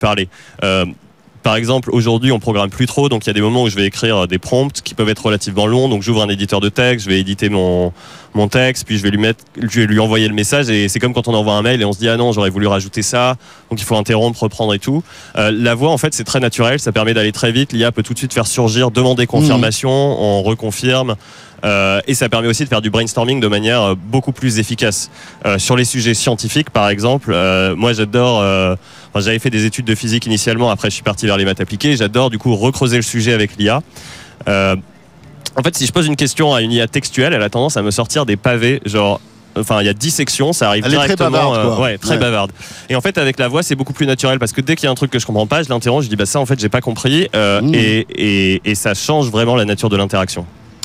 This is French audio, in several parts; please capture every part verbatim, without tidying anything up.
parler. Euh, Par exemple, aujourd'hui, on programme plus trop, donc il y a des moments où je vais écrire des prompts qui peuvent être relativement longs. Donc j'ouvre un éditeur de texte, je vais éditer mon mon texte, puis je vais lui mettre, je vais lui envoyer le message. Et c'est comme quand on envoie un mail et on se dit ah non, j'aurais voulu rajouter ça, donc il faut interrompre, reprendre et tout. Euh, la voix, en fait, c'est très naturel, ça permet d'aller très vite. L'I A peut tout de suite faire surgir, demander confirmation, mmh. on reconfirme. Euh, et ça permet aussi de faire du brainstorming de manière beaucoup plus efficace. Euh, sur les sujets scientifiques, par exemple, euh, moi j'adore. Euh, enfin, j'avais fait des études de physique initialement, après je suis parti vers les maths appliquées. J'adore du coup recreuser le sujet avec l'I A. Euh, en fait, si je pose une question à une I A textuelle, elle a tendance à me sortir des pavés, genre. Enfin, il y a dix sections, ça arrive Elle directement. Est très bavarde, quoi. Euh, ouais, très ouais. bavarde. Et en fait, avec la voix, c'est beaucoup plus naturel parce que dès qu'il y a un truc que je comprends pas, je l'interromps, je dis bah ça, en fait, j'ai pas compris, euh, mmh. et, et, et ça change vraiment la nature de l'interaction.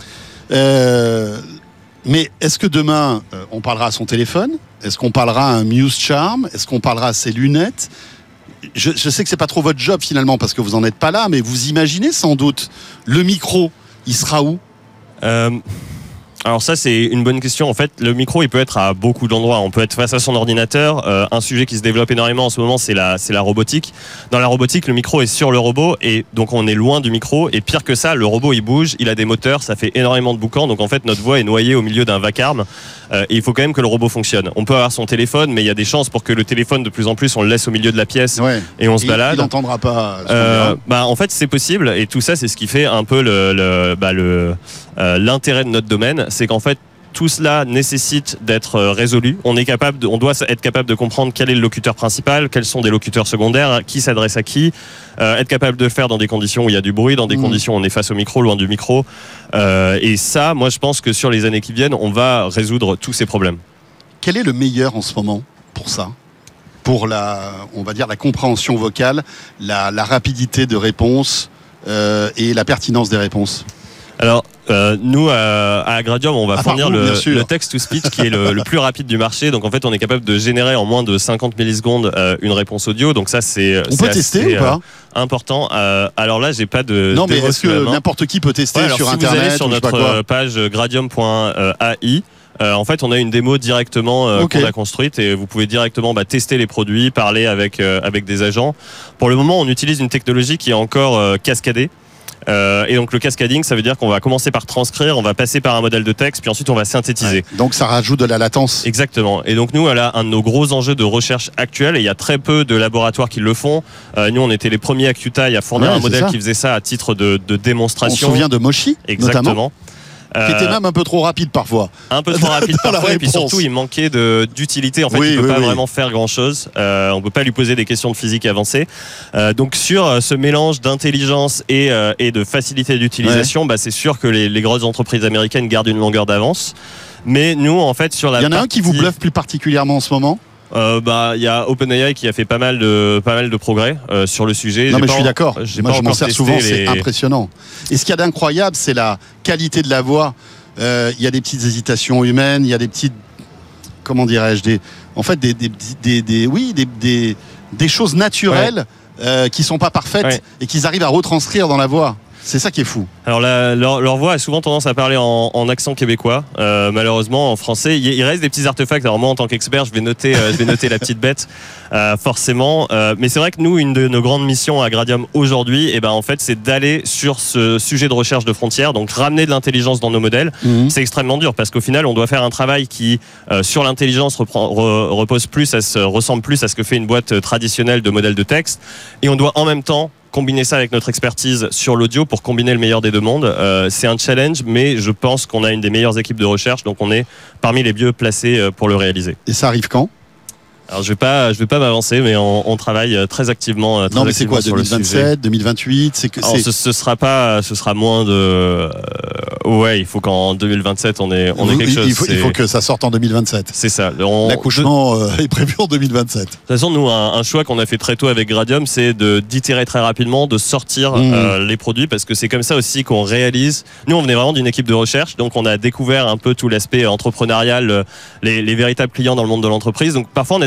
Euh, mais est-ce que demain, euh, on parlera à son téléphone ? Est-ce qu'on parlera à un Muse Charm ? Est-ce qu'on parlera à ses lunettes ? je, je sais que c'est pas trop votre job finalement parce que vous en êtes pas là, mais vous imaginez sans doute le micro, il sera où ? euh... Alors ça c'est une bonne question. En fait, le micro il peut être à beaucoup d'endroits. On peut être face à son ordinateur. Euh, un sujet qui se développe énormément en ce moment, c'est la c'est la robotique. Dans la robotique, le micro est sur le robot et donc on est loin du micro. Et pire que ça, le robot il bouge, il a des moteurs, ça fait énormément de boucans. Donc en fait, notre voix est noyée au milieu d'un vacarme. Euh, et il faut quand même que le robot fonctionne. On peut avoir son téléphone, mais il y a des chances pour que le téléphone de plus en plus on le laisse au milieu de la pièce ouais. et on se il, balade. Il n'entendra pas. Euh, bah en fait c'est possible et tout ça c'est ce qui fait un peu le le bah le euh, l'intérêt de notre domaine, c'est qu'en fait tout cela nécessite d'être résolu. On est capable, de, on doit être capable de comprendre quel est le locuteur principal, quels sont des locuteurs secondaires, qui s'adresse à qui, euh, être capable de le faire dans des conditions où il y a du bruit, dans des mmh. conditions où on est face au micro, loin du micro. Euh, et ça, moi, je pense que sur les années qui viennent, on va résoudre tous ces problèmes. Quel est le meilleur en ce moment pour ça ? Pour la, on va dire la compréhension vocale, la, la rapidité de réponse euh, et la pertinence des réponses. Alors, euh, nous, à, à Gradium, on va ah, fournir vous, le, le text-to-speech qui est le, le plus rapide du marché. Donc, en fait, on est capable de générer en moins de cinquante millisecondes euh, une réponse audio. Donc, ça, c'est, on c'est peut assez, tester ou pas euh, important. Euh, alors là, j'ai pas de. Non, mais est-ce que n'importe qui peut tester ouais, alors, sur si Internet vous allez sur notre page gradium point a i, Euh, en fait, on a une démo directement euh, okay. qu'on a construite et vous pouvez directement bah, tester les produits, parler avec euh, avec des agents. Pour le moment, on utilise une technologie qui est encore euh, cascadée. Euh, et donc le cascading, ça veut dire qu'on va commencer par transcrire, on va passer par un modèle de texte, puis ensuite on va synthétiser. Ouais, donc ça rajoute de la latence. Exactement. Et donc nous, voilà, un de nos gros enjeux de recherche actuels, et il y a très peu de laboratoires qui le font. Euh, nous, on était les premiers à Q T I à fournir ouais, un modèle ça. qui faisait ça à titre de, de démonstration. On se souvient de Moshi, Exactement. Notamment. Qui était même un peu trop rapide parfois. Un peu trop rapide parfois, et puis surtout il manquait de, d'utilité. En fait, oui, il ne peut oui, pas oui. vraiment faire grand-chose. Euh, on ne peut pas lui poser des questions de physique avancées. Euh, donc sur ce mélange d'intelligence et, euh, et de facilité d'utilisation, ouais. bah, c'est sûr que les, les grosses entreprises américaines gardent une longueur d'avance. Mais nous, en fait, sur la Il y en a partie... un qui vous bluffe plus particulièrement en ce moment ? Euh, bah, il y a OpenAI qui a fait pas mal de pas mal de progrès euh, sur le sujet. Non, j'ai mais pas je suis d'accord. J'ai Moi, pas je m'en sers souvent. les... C'est impressionnant. Et ce qu'il y a d'incroyable, c'est la qualité de la voix. Il euh, y a des petites hésitations humaines. Il y a des petites, comment dirais-je, des, en fait, des, des, des, des oui, des, des, des choses naturelles ouais. euh, qui sont pas parfaites ouais. et qu'ils arrivent à retranscrire dans la voix. C'est ça qui est fou. Alors la, leur, leur voix a souvent tendance à parler en, en accent québécois. Euh, malheureusement, en français, il, il reste des petits artefacts. Alors moi, en tant qu'expert, je vais noter, euh, je vais noter la petite bête, euh, forcément. Euh, mais c'est vrai que nous, une de nos grandes missions à Gradium aujourd'hui, eh ben en fait, c'est d'aller sur ce sujet de recherche de frontières, donc ramener de l'intelligence dans nos modèles. Mmh. C'est extrêmement dur parce qu'au final, on doit faire un travail qui, euh, sur l'intelligence, reprend, re, repose plus, à ce, ressemble plus à ce que fait une boîte traditionnelle de modèles de texte, et on doit en même temps combiner ça avec notre expertise sur l'audio pour combiner le meilleur des deux mondes. Euh, c'est un challenge, mais je pense qu'on a une des meilleures équipes de recherche, donc on est parmi les mieux placés pour le réaliser. Et ça arrive quand ? Alors je vais pas, je vais pas m'avancer, mais on, on travaille très activement. Très non, mais c'est quoi, deux mille vingt-sept, deux mille vingt-huit, c'est que c'est... Ce, ce sera pas, ce sera moins de. Euh, ouais, il faut qu'en deux mille vingt-sept on ait, on ait quelque il, chose. Il faut, il faut que ça sorte en deux mille vingt-sept. C'est ça. On, L'accouchement de... est prévu en deux mille vingt-sept. De toute façon, nous, un, un choix qu'on a fait très tôt avec Gradium, c'est de d'itérer très rapidement, de sortir mmh. euh, les produits, parce que c'est comme ça aussi qu'on réalise. Nous, on venait vraiment d'une équipe de recherche, donc on a découvert un peu tout l'aspect entrepreneurial, les, les véritables clients dans le monde de l'entreprise. Donc parfois, on a des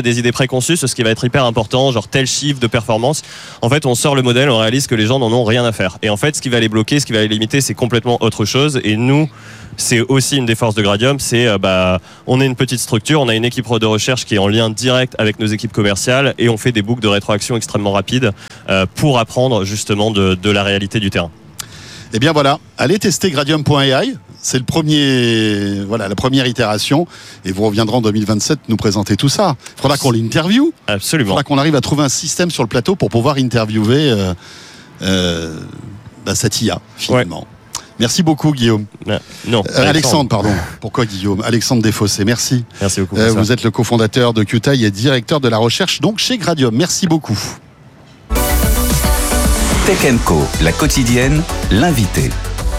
des idées préconçues sur ce qui va être hyper important, genre tel chiffre de performance. En fait, on sort le modèle, on réalise que les gens n'en ont rien à faire. Et en fait, ce qui va les bloquer, ce qui va les limiter, c'est complètement autre chose. Et nous, c'est aussi une des forces de Gradium, c'est euh, bah, on est une petite structure, on a une équipe de recherche qui est en lien direct avec nos équipes commerciales et on fait des boucles de rétroaction extrêmement rapides euh, pour apprendre justement de, de la réalité du terrain. Eh bien voilà, allez tester gradium point a i. C'est le premier, voilà, la première itération. Et vous reviendrez en deux mille vingt-sept nous présenter tout ça. Il faudra qu'on l'interviewe. Absolument. Il faudra qu'on arrive à trouver un système sur le plateau pour pouvoir interviewer euh, euh, bah, cette I A, finalement. Ouais. Merci beaucoup, Guillaume. Non, non euh, Alexandre, pardon. Pourquoi Guillaume? Alexandre Desfossés, merci. Merci beaucoup. Euh, vous êtes le cofondateur de Q-Tail et directeur de la recherche donc chez Gradium. Merci beaucoup. Tech and Co, la quotidienne, l'invité.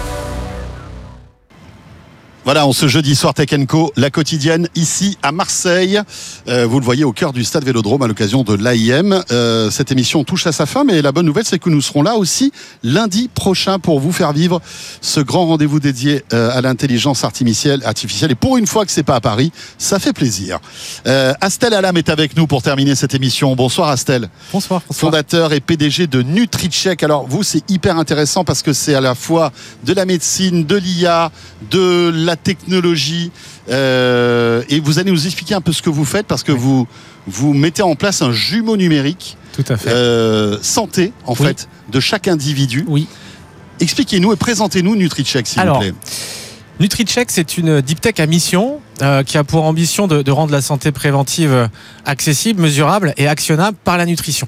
Voilà, on ce jeudi soir Tech and Co, la quotidienne ici à Marseille. Euh, vous le voyez au cœur du stade Vélodrome à l'occasion de l'A I M. Euh, cette émission touche à sa fin, mais la bonne nouvelle c'est que nous serons là aussi lundi prochain pour vous faire vivre ce grand rendez-vous dédié euh, à l'intelligence artificielle, artificielle. Et pour une fois que c'est pas à Paris, ça fait plaisir. Euh, Astel Alam est avec nous pour terminer cette émission. Bonsoir Astel. Bonsoir, bonsoir. Fondateur et P D G de NutriCheck. Alors vous, c'est hyper intéressant parce que c'est à la fois de la médecine, de l'I A, de la la technologie euh, et vous allez nous expliquer un peu ce que vous faites parce que oui. vous, vous mettez en place un jumeau numérique tout à fait. Euh, santé en oui. fait de chaque individu. Oui. Expliquez-nous et présentez-nous NutriCheck s'il Alors, vous plaît. NutriCheck, c'est une deep tech à mission euh, qui a pour ambition de, de rendre la santé préventive accessible, mesurable et actionnable par la nutrition.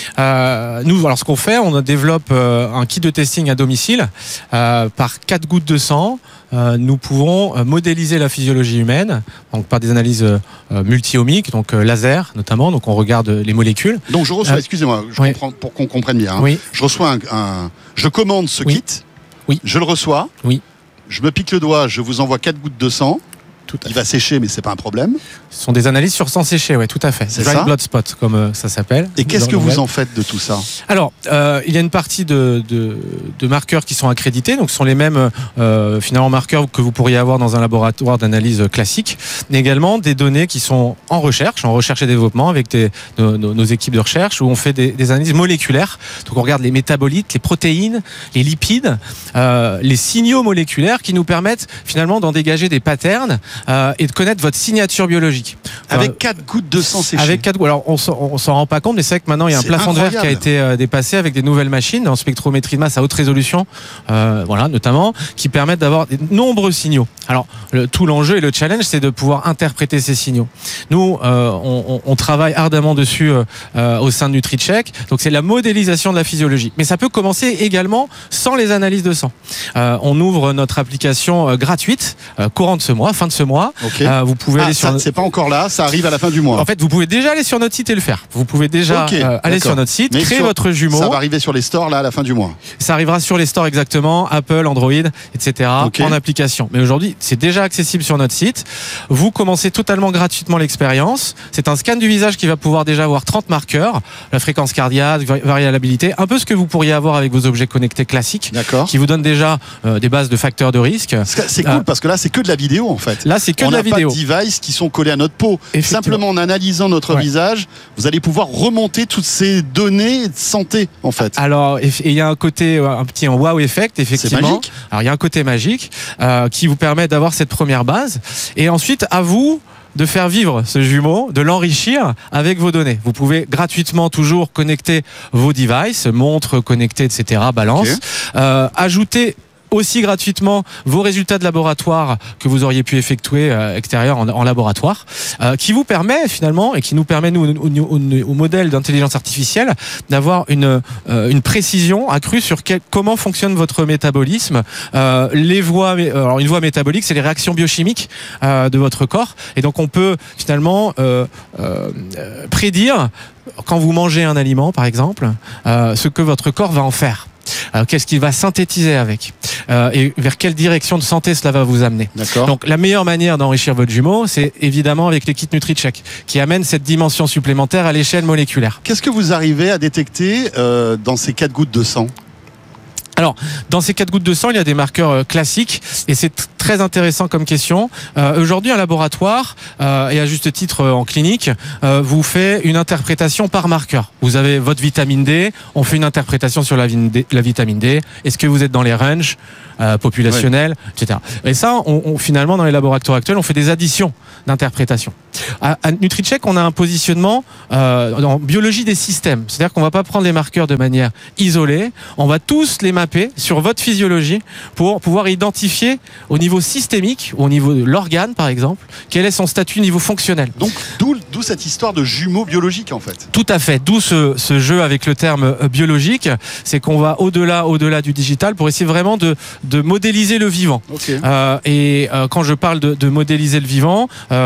Euh, nous, alors ce qu'on fait, on développe euh, un kit de testing à domicile euh, par quatre gouttes de sang. Euh, nous pouvons euh, modéliser la physiologie humaine donc par des analyses euh, multi-omiques, donc euh, laser notamment. Donc on regarde les molécules. Donc je reçois, euh, excusez-moi, je oui. comprends, pour qu'on comprenne bien. Hein, oui. Je reçois un, un, je commande ce oui. kit. Oui. Je le reçois. Oui. Je me pique le doigt, je vous envoie quatre gouttes de sang. Il va sécher, mais c'est pas un problème. Ce sont des analyses sur sang séché, oui, tout à fait. C'est Dry ça blood spot, comme euh, ça s'appelle. Et qu'est-ce que vous en faites de tout ça? Alors, euh, il y a une partie de, de, de marqueurs qui sont accrédités, donc ce sont les mêmes euh, finalement marqueurs que vous pourriez avoir dans un laboratoire d'analyse classique, mais également des données qui sont en recherche, en recherche et développement avec des, nos, nos, nos équipes de recherche où on fait des, des analyses moléculaires. Donc on regarde les métabolites, les protéines, les lipides, euh, les signaux moléculaires qui nous permettent finalement d'en dégager des patterns euh, et de connaître votre signature biologique. Avec quatre gouttes de sang séché. Avec quatre gouttes. Alors on s'en, s'en rend pas compte, mais c'est vrai que maintenant il y a un c'est plafond incroyable. de verre qui a été euh, dépassé avec des nouvelles machines en spectrométrie de masse à haute résolution, euh, voilà notamment, qui permettent d'avoir de nombreux signaux. Alors le, tout l'enjeu et le challenge, c'est de pouvoir interpréter ces signaux. Nous, euh, on, on travaille ardemment dessus euh, au sein de NutriCheck. Donc c'est la modélisation de la physiologie. Mais ça peut commencer également sans les analyses de sang. Euh, on ouvre notre application euh, gratuite euh, courant de ce mois, fin de ce mois. Okay. Euh, vous pouvez ah, aller sur. Ça, c'est pas encore là, ça arrive à la fin du mois. En fait, vous pouvez déjà aller sur notre site et le faire. Vous pouvez déjà okay, euh, aller sur notre site, mais créer sur, votre jumeau. Ça va arriver sur les stores là à la fin du mois. Ça arrivera sur les stores exactement, Apple, Android, et cetera. Okay. En application. Mais aujourd'hui, c'est déjà accessible sur notre site. Vous commencez totalement gratuitement l'expérience. C'est un scan du visage qui va pouvoir déjà avoir trente marqueurs, la fréquence cardiaque, variabilité, un peu ce que vous pourriez avoir avec vos objets connectés classiques, D'accord. qui vous donnent déjà euh, des bases de facteurs de risque. C'est cool euh, parce que là, c'est que de la vidéo en fait. Là, c'est que on de la vidéo. On n'a pas de devices qui sont collés à notre peau. Simplement en analysant notre ouais. visage, vous allez pouvoir remonter toutes ces données de santé en fait. Alors, et il y a un côté, un petit un wow effect effectivement. C'est magique. Alors il y a un côté magique euh, qui vous permet d'avoir cette première base et ensuite à vous de faire vivre ce jumeau, de l'enrichir avec vos données. Vous pouvez gratuitement toujours connecter vos devices, montres connectées, et cetera, balance, okay. euh, ajouter aussi gratuitement vos résultats de laboratoire que vous auriez pu effectuer euh, extérieur en, en laboratoire, euh, qui vous permet finalement et qui nous permet nous au, au, au modèle d'intelligence artificielle d'avoir une euh, une précision accrue sur quel, comment fonctionne votre métabolisme, euh, les voies. Alors une voie métabolique, c'est les réactions biochimiques euh, de votre corps, et donc on peut finalement euh, euh, prédire quand vous mangez un aliment, par exemple, euh, ce que votre corps va en faire. Euh, qu'est-ce qu'il va synthétiser avec euh, et vers quelle direction de santé cela va vous amener. D'accord. Donc la meilleure manière d'enrichir votre jumeau, c'est évidemment avec les kits NutriCheck qui amènent cette dimension supplémentaire à l'échelle moléculaire. Qu'est-ce que vous arrivez à détecter euh, dans ces quatre gouttes de sang ? Alors, dans ces quatre gouttes de sang, il y a des marqueurs euh, classiques et c'est t- très intéressant comme question. Euh, aujourd'hui, un laboratoire, euh, et à juste titre euh, en clinique, euh, vous fait une interprétation par marqueur. Vous avez votre vitamine D, on fait une interprétation sur la, D, la vitamine D. Est-ce que vous êtes dans les ranges euh, populationnels, ouais. et cetera. Et ça, on, on, finalement, dans les laboratoires actuels, on fait des additions d'interprétation. À, à NutriCheck, on a un positionnement euh, en biologie des systèmes. C'est-à-dire qu'on ne va pas prendre les marqueurs de manière isolée, on va tous les mapper sur votre physiologie pour pouvoir identifier au niveau systémique, ou au niveau de l'organe par exemple, quel est son statut au niveau fonctionnel. Donc d'où, d'où cette histoire de jumeaux biologiques en fait. Tout à fait, d'où ce, ce jeu avec le terme biologique, c'est qu'on va au-delà, au-delà du digital pour essayer vraiment de, de modéliser le vivant. Okay. Euh, et euh, quand je parle de, de modéliser le vivant,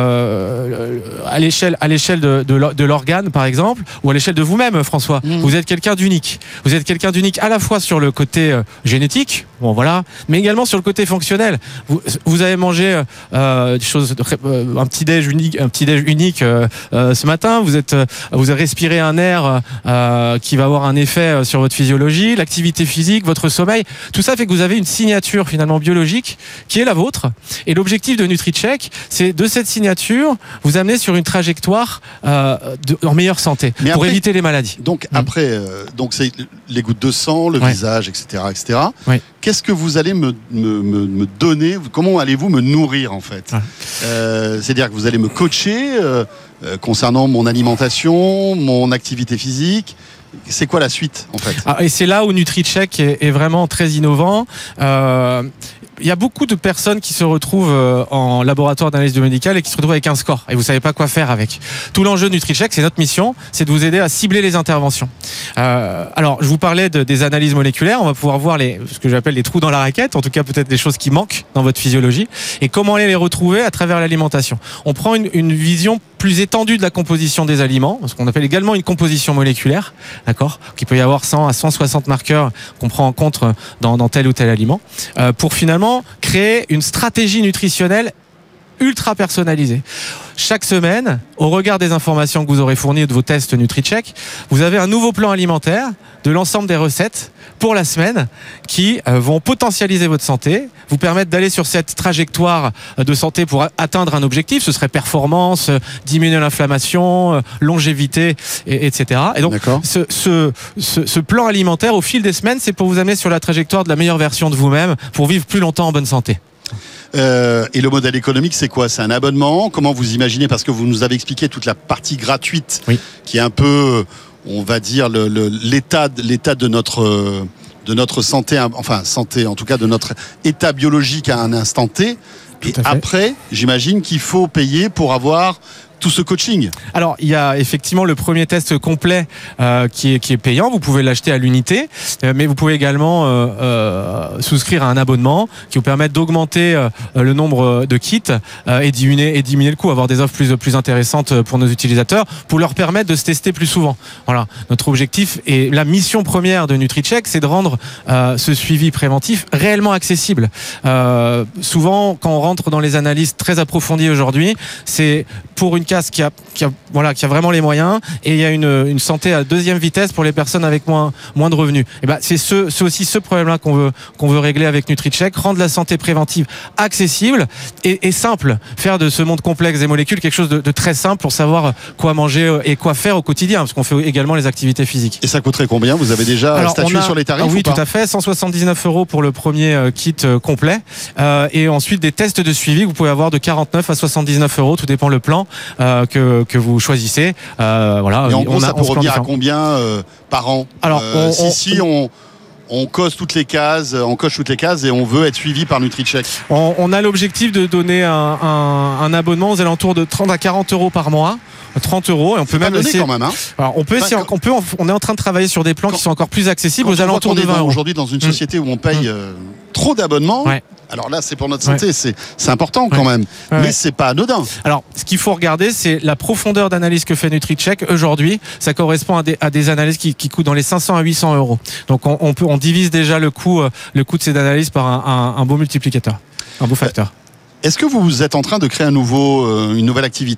euh, à l'échelle, à l'échelle de, de, de l'organe par exemple, ou à l'échelle de vous-même François, mmh. vous êtes quelqu'un d'unique. Vous êtes quelqu'un d'unique à la fois sur le côté euh, génétique, bon voilà, mais également sur le côté fonctionnel. Vous, vous avez mangé euh, des choses, euh, un petit déj unique, un petit déj unique euh, euh, ce matin. Vous êtes, euh, vous avez respiré un air euh, qui va avoir un effet sur votre physiologie, l'activité physique, votre sommeil. Tout ça fait que vous avez une signature finalement biologique qui est la vôtre. Et l'objectif de NutriCheck, c'est de cette signature vous amener sur une trajectoire euh, de, en meilleure santé mais pour après, éviter les maladies. Donc mmh. après, euh, donc c'est les gouttes de sang, le ouais. visage, et cetera, et cetera. Ouais. Qu'est-ce que vous allez me, me, me, me donner? Comment allez-vous me nourrir en fait? ouais. euh, C'est-à-dire que vous allez me coacher euh, euh, concernant mon alimentation, mon activité physique. C'est quoi la suite en fait? ah, Et c'est là où NutriCheck est, est vraiment très innovant. Euh, Il y a beaucoup de personnes qui se retrouvent en laboratoire d'analyse biomédicale et qui se retrouvent avec un score et vous savez pas quoi faire avec. Tout l'enjeu de NutriCheck, c'est notre mission, c'est de vous aider à cibler les interventions. Euh, alors, je vous parlais de, des analyses moléculaires, on va pouvoir voir les, ce que j'appelle les trous dans la raquette, en tout cas peut-être des choses qui manquent dans votre physiologie, et comment aller les retrouver à travers l'alimentation. On prend une, une vision plus étendue de la composition des aliments, ce qu'on appelle également une composition moléculaire, d'accord, qu'il peut y avoir cent à cent soixante marqueurs qu'on prend en compte dans, dans tel ou tel aliment, euh, pour finalement créer une stratégie nutritionnelle ultra personnalisée. Chaque semaine, au regard des informations que vous aurez fournies de vos tests NutriCheck, vous avez un nouveau plan alimentaire de l'ensemble des recettes pour la semaine qui euh, vont potentialiser votre santé, vous permettre d'aller sur cette trajectoire de santé pour atteindre un objectif. Ce serait performance, euh, diminuer l'inflammation, euh, longévité, et, etc. Et donc, ce, ce, ce, ce plan alimentaire, au fil des semaines, c'est pour vous amener sur la trajectoire de la meilleure version de vous-même pour vivre plus longtemps en bonne santé. Euh, et le modèle économique, c'est quoi? C'est un abonnement? Comment vous imaginez? Parce que vous nous avez expliqué toute la partie gratuite, oui. qui est un peu, on va dire, le, le, l'état, l'état de notre, de notre santé, enfin santé, en tout cas de notre état biologique à un instant T. Et après, j'imagine qu'il faut payer pour avoir tout ce coaching. Alors, il y a effectivement le premier test complet euh, qui, est, qui est payant. Vous pouvez l'acheter à l'unité, euh, mais vous pouvez également euh, euh, souscrire à un abonnement qui vous permet d'augmenter euh, le nombre de kits euh, et, diminuer, et diminuer le coût, avoir des offres plus, plus intéressantes pour nos utilisateurs, pour leur permettre de se tester plus souvent. Voilà, notre objectif et la mission première de NutriCheck, c'est de rendre euh, ce suivi préventif réellement accessible. Euh, souvent, quand on rentre dans les analyses très approfondies aujourd'hui, c'est pour une Qui a, qui, a, voilà, qui a vraiment les moyens, et il y a une, une santé à deuxième vitesse pour les personnes avec moins, moins de revenus. Et ben, c'est, ce, c'est aussi ce problème-là qu'on veut, qu'on veut régler avec NutriCheck, rendre la santé préventive accessible et, et simple, faire de ce monde complexe des molécules quelque chose de, de très simple pour savoir quoi manger et quoi faire au quotidien, parce qu'on fait également les activités physiques. Et ça coûterait combien? Vous avez déjà Alors, statué a, sur les tarifs? Ah oui, tout à fait, cent soixante-dix-neuf euros pour le premier euh, kit euh, complet, euh, et ensuite des tests de suivi que vous pouvez avoir de quarante-neuf à soixante-dix-neuf euros, tout dépend le plan Euh, que, que vous choisissez. Euh, voilà. Et en gros, on a, ça peut revenir à combien euh, par an? Alors, euh, on, si, on, si on, on coche toutes les cases, on coche toutes les cases et on veut être suivi par NutriCheck. On, on a l'objectif de donner un, un, un abonnement aux alentours de trente à quarante euros par mois. trente euros, et on peut même essayer. Quand même, hein. Alors, on peut essayer, enfin, on peut, on est en train de travailler sur des plans quand, qui sont encore plus accessibles aux alentours de vingt euros. Aujourd'hui, dans une société mmh. où on paye euh, trop d'abonnements. Ouais. Alors là, c'est pour notre santé, ouais. c'est, c'est important quand ouais. même, ouais. mais c'est pas anodin. Alors, ce qu'il faut regarder, c'est la profondeur d'analyse que fait NutriCheck aujourd'hui. Ça correspond à des, à des analyses qui, qui coûtent dans les cinq cents à huit cents euros. Donc, on, on peut, on divise déjà le coût, le coût de ces analyses par un, un, un beau multiplicateur, un beau facteur. Est-ce que vous êtes en train de créer un nouveau, euh, une nouvelle activité?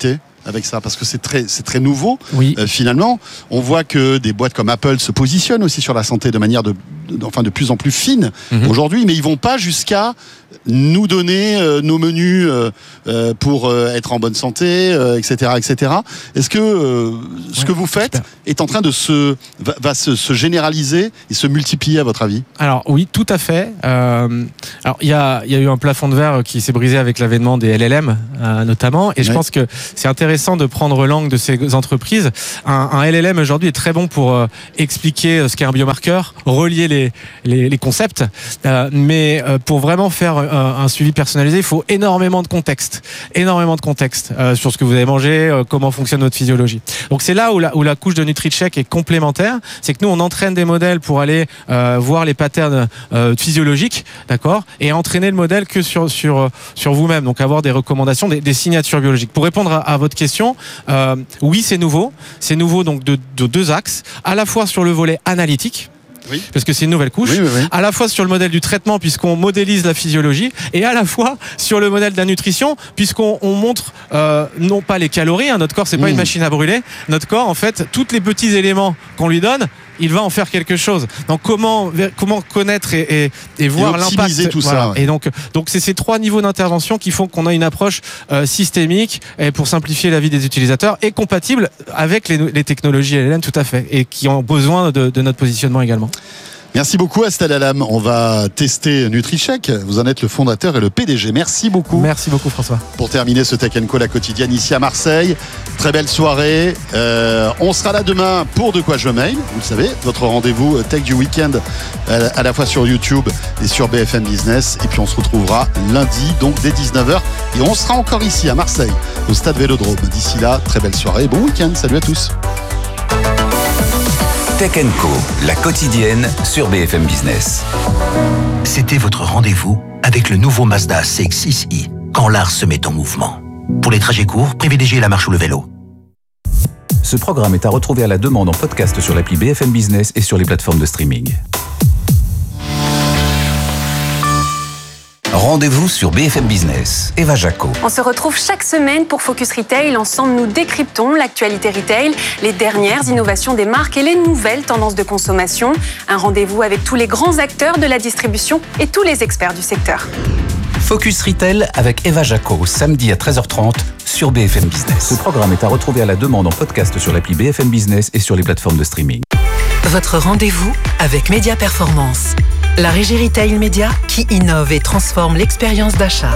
avec ça, parce que c'est très, c'est très nouveau. Oui. Euh, finalement, on voit que des boîtes comme Apple se positionnent aussi sur la santé de manière de, de, enfin, de plus en plus fine mm-hmm. aujourd'hui, mais ils vont pas jusqu'à nous donner euh, nos menus euh, euh, pour euh, être en bonne santé, euh, et cetera, et cetera. Est-ce que euh, ce ouais, que vous faites super. est en train de se va, va se, se généraliser et se multiplier à votre avis? Alors oui, tout à fait. Euh, alors il y a il y a eu un plafond de verre qui s'est brisé avec l'avènement des L L M euh, notamment, et ouais. je pense que c'est intéressant de prendre l'angle de ces entreprises. Un, un L L M aujourd'hui est très bon pour euh, expliquer ce qu'est un biomarqueur, relier les les, les concepts, euh, mais euh, pour vraiment faire un suivi personnalisé, il faut énormément de contexte, énormément de contexte euh, sur ce que vous avez mangé, euh, comment fonctionne votre physiologie. Donc c'est là où la, où la couche de NutriCheck est complémentaire, c'est que nous on entraîne des modèles pour aller euh, voir les patterns euh, physiologiques, d'accord, et entraîner le modèle que sur sur sur vous-même. Donc avoir des recommandations, des, des signatures biologiques. Pour répondre à, à votre question, euh, oui c'est nouveau, c'est nouveau donc de, de deux axes, à la fois sur le volet analytique. Oui. Parce que c'est une nouvelle couche, oui, oui, oui. à la fois sur le modèle du traitement puisqu'on modélise la physiologie, et à la fois sur le modèle de la nutrition puisqu'on on montre euh, non pas les calories, hein, notre corps c'est pas mmh. une machine à brûler, notre corps en fait tous les petits éléments qu'on lui donne, il va en faire quelque chose. Donc comment comment connaître et, et, et voir et l'impact tout voilà. ça. Ouais. Et donc donc c'est ces trois niveaux d'intervention qui font qu'on a une approche euh, systémique et pour simplifier la vie des utilisateurs et compatible avec les, les technologies L L M tout à fait, et qui ont besoin de, de notre positionnement également. Merci beaucoup Astel Alam. On va tester NutriCheck. Vous en êtes le fondateur et le P D G. Merci beaucoup. Merci beaucoup François. Pour terminer ce Tech and Co, la quotidienne ici à Marseille. Très belle soirée. Euh, on sera là demain pour De quoi je mail. Vous le savez, votre rendez-vous Tech du week-end à la fois sur YouTube et sur B F M Business. Et puis on se retrouvera lundi, donc dès dix-neuf heures. Et on sera encore ici à Marseille, au Stade Vélodrome. D'ici là, très belle soirée. Bon week-end. Salut à tous. Tech and Co, la quotidienne sur B F M Business. C'était votre rendez-vous avec le nouveau Mazda C X six i, quand l'art se met en mouvement. Pour les trajets courts, privilégiez la marche ou le vélo. Ce programme est à retrouver à la demande en podcast sur l'appli B F M Business et sur les plateformes de streaming. Rendez-vous sur B F M Business. Eva Jaco. On se retrouve chaque semaine pour Focus Retail. Ensemble, nous décryptons l'actualité retail, les dernières innovations des marques et les nouvelles tendances de consommation. Un rendez-vous avec tous les grands acteurs de la distribution et tous les experts du secteur. Focus Retail avec Eva Jaco, samedi à treize heures trente sur B F M Business. Ce programme est à retrouver à la demande en podcast sur l'appli B F M Business et sur les plateformes de streaming. Votre rendez-vous avec Média Performance, la régie retail média qui innove et transforme l'expérience d'achat.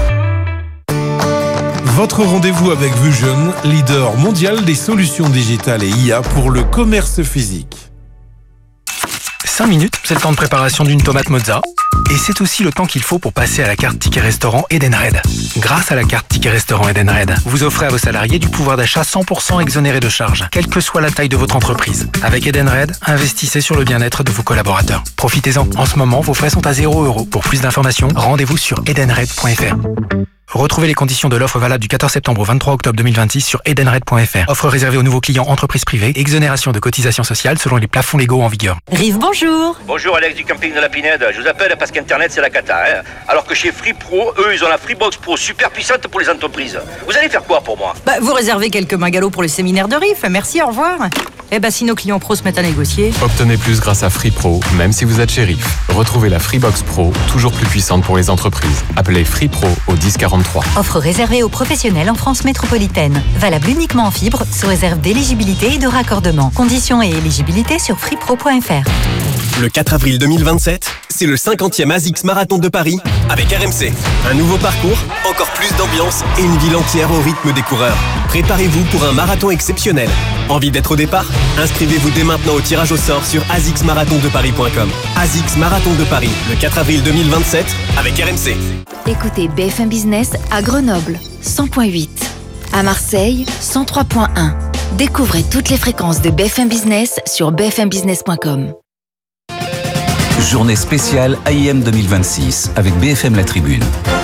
Votre rendez-vous avec Vusion, leader mondial des solutions digitales et I A pour le commerce physique. cinq minutes, c'est le temps de préparation d'une tomate mozza. Et c'est aussi le temps qu'il faut pour passer à la carte Ticket Restaurant Edenred. Grâce à la carte Ticket Restaurant Edenred, vous offrez à vos salariés du pouvoir d'achat cent pour cent exonéré de charges, quelle que soit la taille de votre entreprise. Avec Edenred, investissez sur le bien-être de vos collaborateurs. Profitez-en. En ce moment, vos frais sont à zéro euro. Pour plus d'informations, rendez-vous sur edenred point f r. Retrouvez les conditions de l'offre valable du quatorze septembre au vingt-trois octobre deux mille vingt-six sur edenred point f r. Offre réservée aux nouveaux clients entreprises privées. Exonération de cotisations sociales selon les plafonds légaux en vigueur. Rive, bonjour. Bonjour Alex du camping de la Pinède. Je vous appelle parce qu'Internet c'est la cata. Hein. Alors que chez Free Pro, eux, ils ont la Freebox Pro super puissante pour les entreprises. Vous allez faire quoi pour moi? Bah, vous réservez quelques magalos pour le séminaire de Rive. Merci, au revoir. Eh ben, si nos clients pros se mettent à négocier. Obtenez plus grâce à Free Pro, même si vous êtes chez Rive. Retrouvez la Freebox Pro, toujours plus puissante pour les entreprises. Appelez Free Pro au dix quarante-trois. Offre réservée aux professionnels en France métropolitaine. Valable uniquement en fibre, sous réserve d'éligibilité et de raccordement. Conditions et éligibilité sur freepro point f r. Le quatre avril deux mille vingt-sept, c'est le cinquantième ASICS Marathon de Paris avec R M C. Un nouveau parcours, encore plus d'ambiance et une ville entière au rythme des coureurs. Préparez-vous pour un marathon exceptionnel. Envie d'être au départ? Inscrivez-vous dès maintenant au tirage au sort sur asics marathon de paris point com. ASICS Marathon de Paris, le quatre avril deux mille vingt-sept avec R M C. Écoutez B F M Business à Grenoble, cent point huit. À Marseille, cent trois point un. Découvrez toutes les fréquences de B F M Business sur b f m business point com. Journée spéciale A I M deux mille vingt-six avec B F M La Tribune.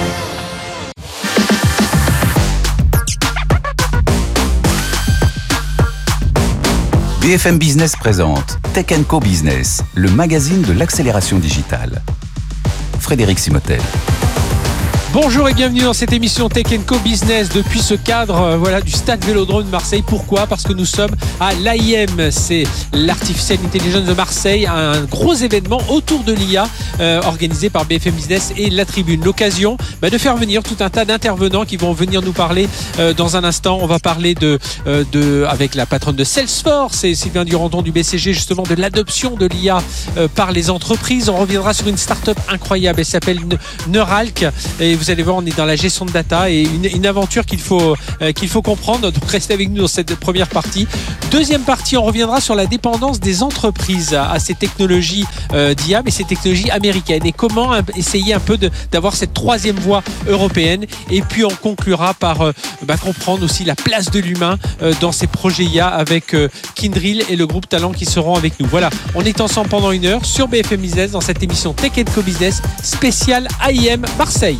B F M Business présente Tech and Co Business, le magazine de l'accélération digitale. Frédéric Simotel. Bonjour et bienvenue dans cette émission Tech and Co Business depuis ce cadre euh, voilà, du Stade Vélodrome de Marseille. Pourquoi ? Parce que nous sommes à l'A I M, c'est l'Artificial Intelligence de Marseille, un gros événement autour de l'I A euh, organisé par B F M Business et La Tribune. L'occasion bah, de faire venir tout un tas d'intervenants qui vont venir nous parler euh, dans un instant. On va parler de, euh, de, avec la patronne de Salesforce et Sylvain Duranton du B C G, justement de l'adoption de l'I A euh, par les entreprises. On reviendra sur une start-up incroyable, elle s'appelle Neuralk et vous allez voir, on est dans la gestion de data et une, une aventure qu'il faut, euh, qu'il faut comprendre. Donc restez avec nous dans cette première partie. Deuxième partie, on reviendra sur la dépendance des entreprises à, à ces technologies euh, d'I A, mais ces technologies américaines et comment un, essayer un peu de, d'avoir cette troisième voie européenne. Et puis on conclura par euh, bah, comprendre aussi la place de l'humain euh, dans ces projets I A avec euh, Kyndryl et le groupe Talent qui seront avec nous. Voilà, on est ensemble pendant une heure sur B F M Business dans cette émission Tech and Co Business spéciale A I M Marseille.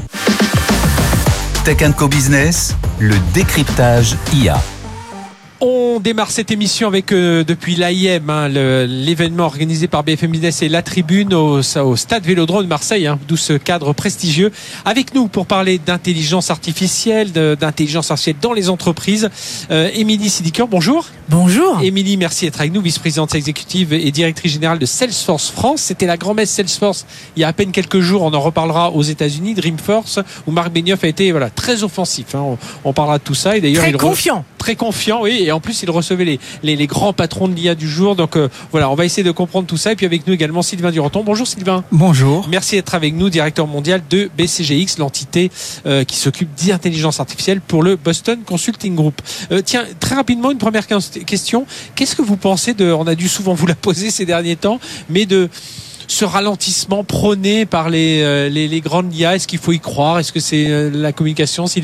Tech and Co Business, le décryptage I A. On démarre cette émission avec euh, depuis l'A I M, hein, le, l'événement organisé par B F M Business et La Tribune au, au Stade Vélodrome de Marseille, hein, d'où ce cadre prestigieux. Avec nous pour parler d'intelligence artificielle, de, d'intelligence artificielle dans les entreprises, euh, Émilie Sidiker, bonjour. Bonjour. Émilie, merci d'être avec nous, vice-présidente exécutive et directrice générale de Salesforce France. C'était la grand-messe Salesforce il y a à peine quelques jours. On en reparlera aux États-Unis, Dreamforce, où Marc Benioff a été voilà très offensif. Hein. On, on parlera de tout ça et d'ailleurs très il confiant. Re- très confiant, oui. Et en plus, il recevait les, les, les grands patrons de l'I A du jour. Donc euh, voilà, on va essayer de comprendre tout ça. Et puis avec nous également Sylvain Duranton. Bonjour Sylvain. Bonjour. Merci d'être avec nous, directeur mondial de B C G X, l'entité euh, qui s'occupe d'intelligence artificielle pour le Boston Consulting Group. Euh, tiens, très rapidement, une première question. Qu'est-ce que vous pensez de, on a dû souvent vous la poser ces derniers temps, mais de ce ralentissement prôné par les, euh, les, les grandes I A, est-ce qu'il faut y croire ? Est-ce que c'est euh, la communication, Sylvain ?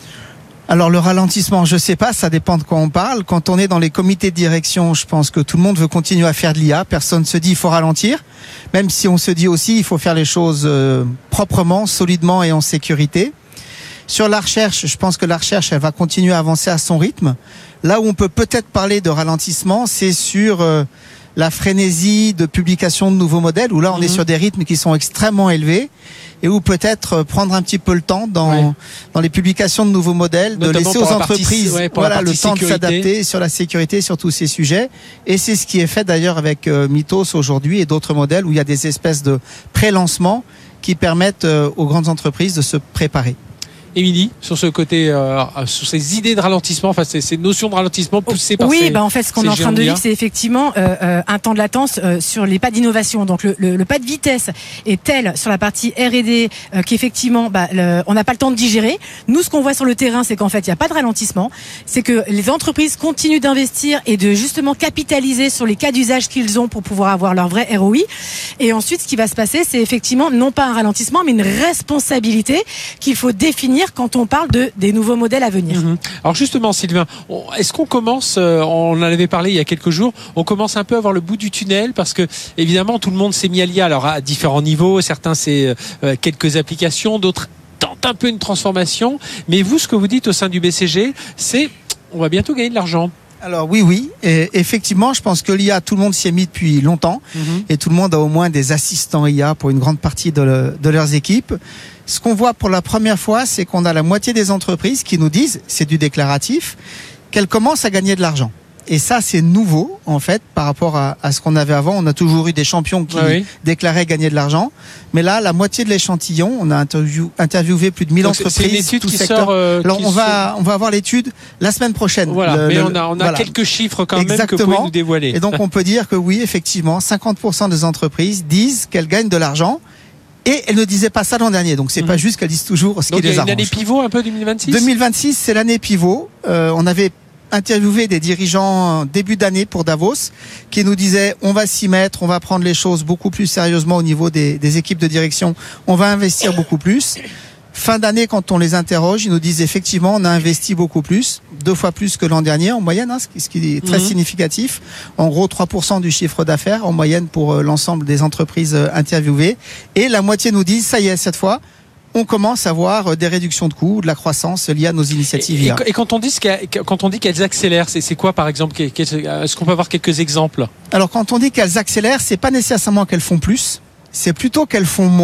Alors le ralentissement, je sais pas, ça dépend de quoi on parle. Quand on est dans les comités de direction, je pense que tout le monde veut continuer à faire de l'I A. Personne ne se dit il faut ralentir, même si on se dit aussi il faut faire les choses euh, proprement, solidement et en sécurité. Sur la recherche, je pense que la recherche, elle va continuer à avancer à son rythme. Là où on peut peut-être parler de ralentissement, c'est sur euh, la frénésie de publication de nouveaux modèles, où là on mmh. est sur des rythmes qui sont extrêmement élevés et où peut-être prendre un petit peu le temps dans, ouais. dans les publications de nouveaux modèles, notamment de laisser aux entreprises partie, ouais, voilà, le temps sécurité. de s'adapter sur la sécurité, sur tous ces sujets. Et c'est ce qui est fait d'ailleurs avec euh, Mythos aujourd'hui et d'autres modèles où il y a des espèces de pré-lancements qui permettent euh, aux grandes entreprises de se préparer. Émilie, sur ce côté, euh, sur ces idées de ralentissement, enfin ces, ces notions de ralentissement poussées par oui, ces, bah en fait, ce qu'on est en train de vivre, c'est effectivement euh, euh, un temps de latence euh, sur les pas d'innovation. Donc le, le, le pas de vitesse est tel sur la partie R et D euh, qu'effectivement, bah, le, on n'a pas le temps de digérer. Nous, ce qu'on voit sur le terrain, c'est qu'en fait, il n'y a pas de ralentissement. C'est que les entreprises continuent d'investir et de justement capitaliser sur les cas d'usage qu'ils ont pour pouvoir avoir leur vrai R O I. Et ensuite, ce qui va se passer, c'est effectivement non pas un ralentissement, mais une responsabilité qu'il faut définir quand on parle de des nouveaux modèles à venir. Mmh. Alors justement, Sylvain, est-ce qu'on commence, on en avait parlé il y a quelques jours, on commence un peu à voir le bout du tunnel parce que évidemment tout le monde s'est mis à l'I A, alors à différents niveaux, certains c'est euh, quelques applications, d'autres tentent un peu une transformation, mais vous, ce que vous dites au sein du B C G, c'est on va bientôt gagner de l'argent. Alors oui, oui, et effectivement, je pense que l'I A, tout le monde s'y est mis depuis longtemps, mmh. et tout le monde a au moins des assistants I A pour une grande partie de, le, de leurs équipes. Ce qu'on voit pour la première fois, c'est qu'on a la moitié des entreprises qui nous disent, c'est du déclaratif, qu'elles commencent à gagner de l'argent. Et ça, c'est nouveau, en fait, par rapport à, à ce qu'on avait avant. On a toujours eu des champions qui ah oui. déclaraient gagner de l'argent. Mais là, la moitié de l'échantillon, on a interview, interviewé plus de mille Donc entreprises. C'est une étude tout qui secteur. sort. Euh, Alors, qui on va, sort... on va avoir l'étude la semaine prochaine. Voilà. Le, mais le, on a, on a voilà. quelques chiffres quand Exactement. même que vous pouvez nous dévoiler. Et donc, on peut dire que oui, effectivement, cinquante pour cent des entreprises disent qu'elles gagnent de l'argent. Et elles ne disaient pas ça l'an dernier, donc c'est mmh. pas juste qu'elles disent toujours ce donc qui les arrange. Donc il y a une année pivot un peu deux mille vingt-six. deux mille vingt-six, c'est l'année pivot. Euh, on avait interviewé des dirigeants début d'année pour Davos qui nous disaient on va s'y mettre, on va prendre les choses beaucoup plus sérieusement au niveau des, des équipes de direction, on va investir beaucoup plus. Fin d'année, quand on les interroge, ils nous disent effectivement on a investi beaucoup plus, deux fois plus que l'an dernier en moyenne, hein, ce qui est très mmh. significatif. En gros, trois pour cent du chiffre d'affaires en moyenne pour l'ensemble des entreprises interviewées. Et la moitié nous disent ça y est, cette fois, on commence à voir des réductions de coûts, de la croissance liée à nos initiatives et, I A. Et quand on dit quand on dit qu'elles accélèrent, c'est, c'est quoi par exemple? Est-ce qu'on peut avoir quelques exemples? Alors quand on dit qu'elles accélèrent, c'est pas nécessairement qu'elles font plus, c'est plutôt qu'elles font moins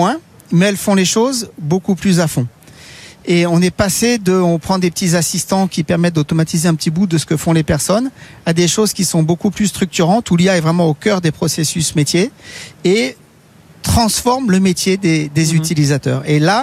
mais elles font les choses beaucoup plus à fond. Et on est passé de, on prend des petits assistants qui permettent d'automatiser un petit bout de ce que font les personnes, à des choses qui sont beaucoup plus structurantes, où l'I A est vraiment au cœur des processus métiers et transforme le métier des, des mmh. utilisateurs. Et là,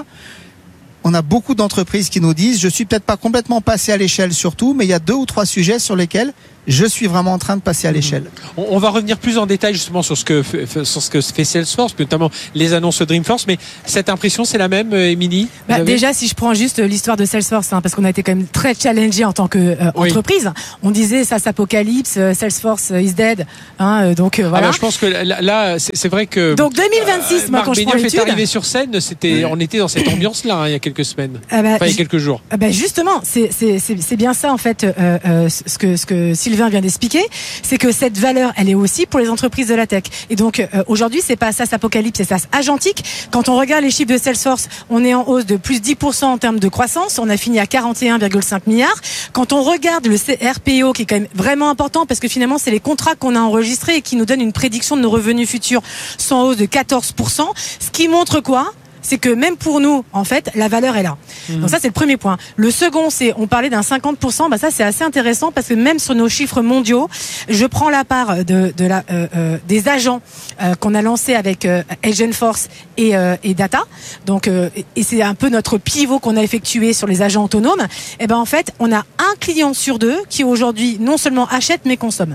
on a beaucoup d'entreprises qui nous disent, je suis peut-être pas complètement passé à l'échelle sur tout, mais il y a deux ou trois sujets sur lesquels je suis vraiment en train de passer à l'échelle. On, on va revenir plus en détail justement sur ce que sur ce que fait Salesforce, notamment les annonces Dreamforce. Mais cette impression, c'est la même, Émilie bah, Déjà, si je prends juste l'histoire de Salesforce, hein, parce qu'on a été quand même très challengé en tant que euh, oui. entreprise. On disait ça, s'apocalypse, euh, Salesforce is dead. Hein, euh, donc euh, voilà. Ah bah, je pense que là, là c'est, c'est vrai que. Donc deux mille vingt-six, euh, moi, quand je prends l'étude, est arrivé sur scène, c'était, oui. on était dans cette ambiance-là hein, il y a quelques semaines, ah bah, enfin il y a quelques jours. Ah bah, justement, c'est, c'est, c'est, c'est bien ça en fait, euh, euh, ce que ce que Sylvain vient d'expliquer. C'est que cette valeur, elle est aussi pour les entreprises de la tech. Et donc euh, aujourd'hui, c'est pas SaaS apocalypse, c'est SaaS agentique. Quand on regarde les chiffres de Salesforce, on est en hausse de plus dix pour cent en termes de croissance. On a fini à quarante et un virgule cinq milliards. Quand on regarde le C R P O, qui est quand même vraiment important, parce que finalement, c'est les contrats qu'on a enregistrés et qui nous donnent une prédiction de nos revenus futurs, sont en hausse de quatorze pour cent. Ce qui montre quoi ? C'est que même pour nous, en fait, la valeur est là. Mmh. Donc ça, c'est le premier point. Le second, c'est, on parlait d'un cinquante pour cent. Bah ça, c'est assez intéressant parce que même sur nos chiffres mondiaux, je prends la part de, de la, euh, euh, des agents euh, qu'on a lancés avec euh, Agentforce et, euh, et Data. Donc, euh, et c'est un peu notre pivot qu'on a effectué sur les agents autonomes. Et ben en fait, on a un client sur deux qui aujourd'hui non seulement achète mais consomme.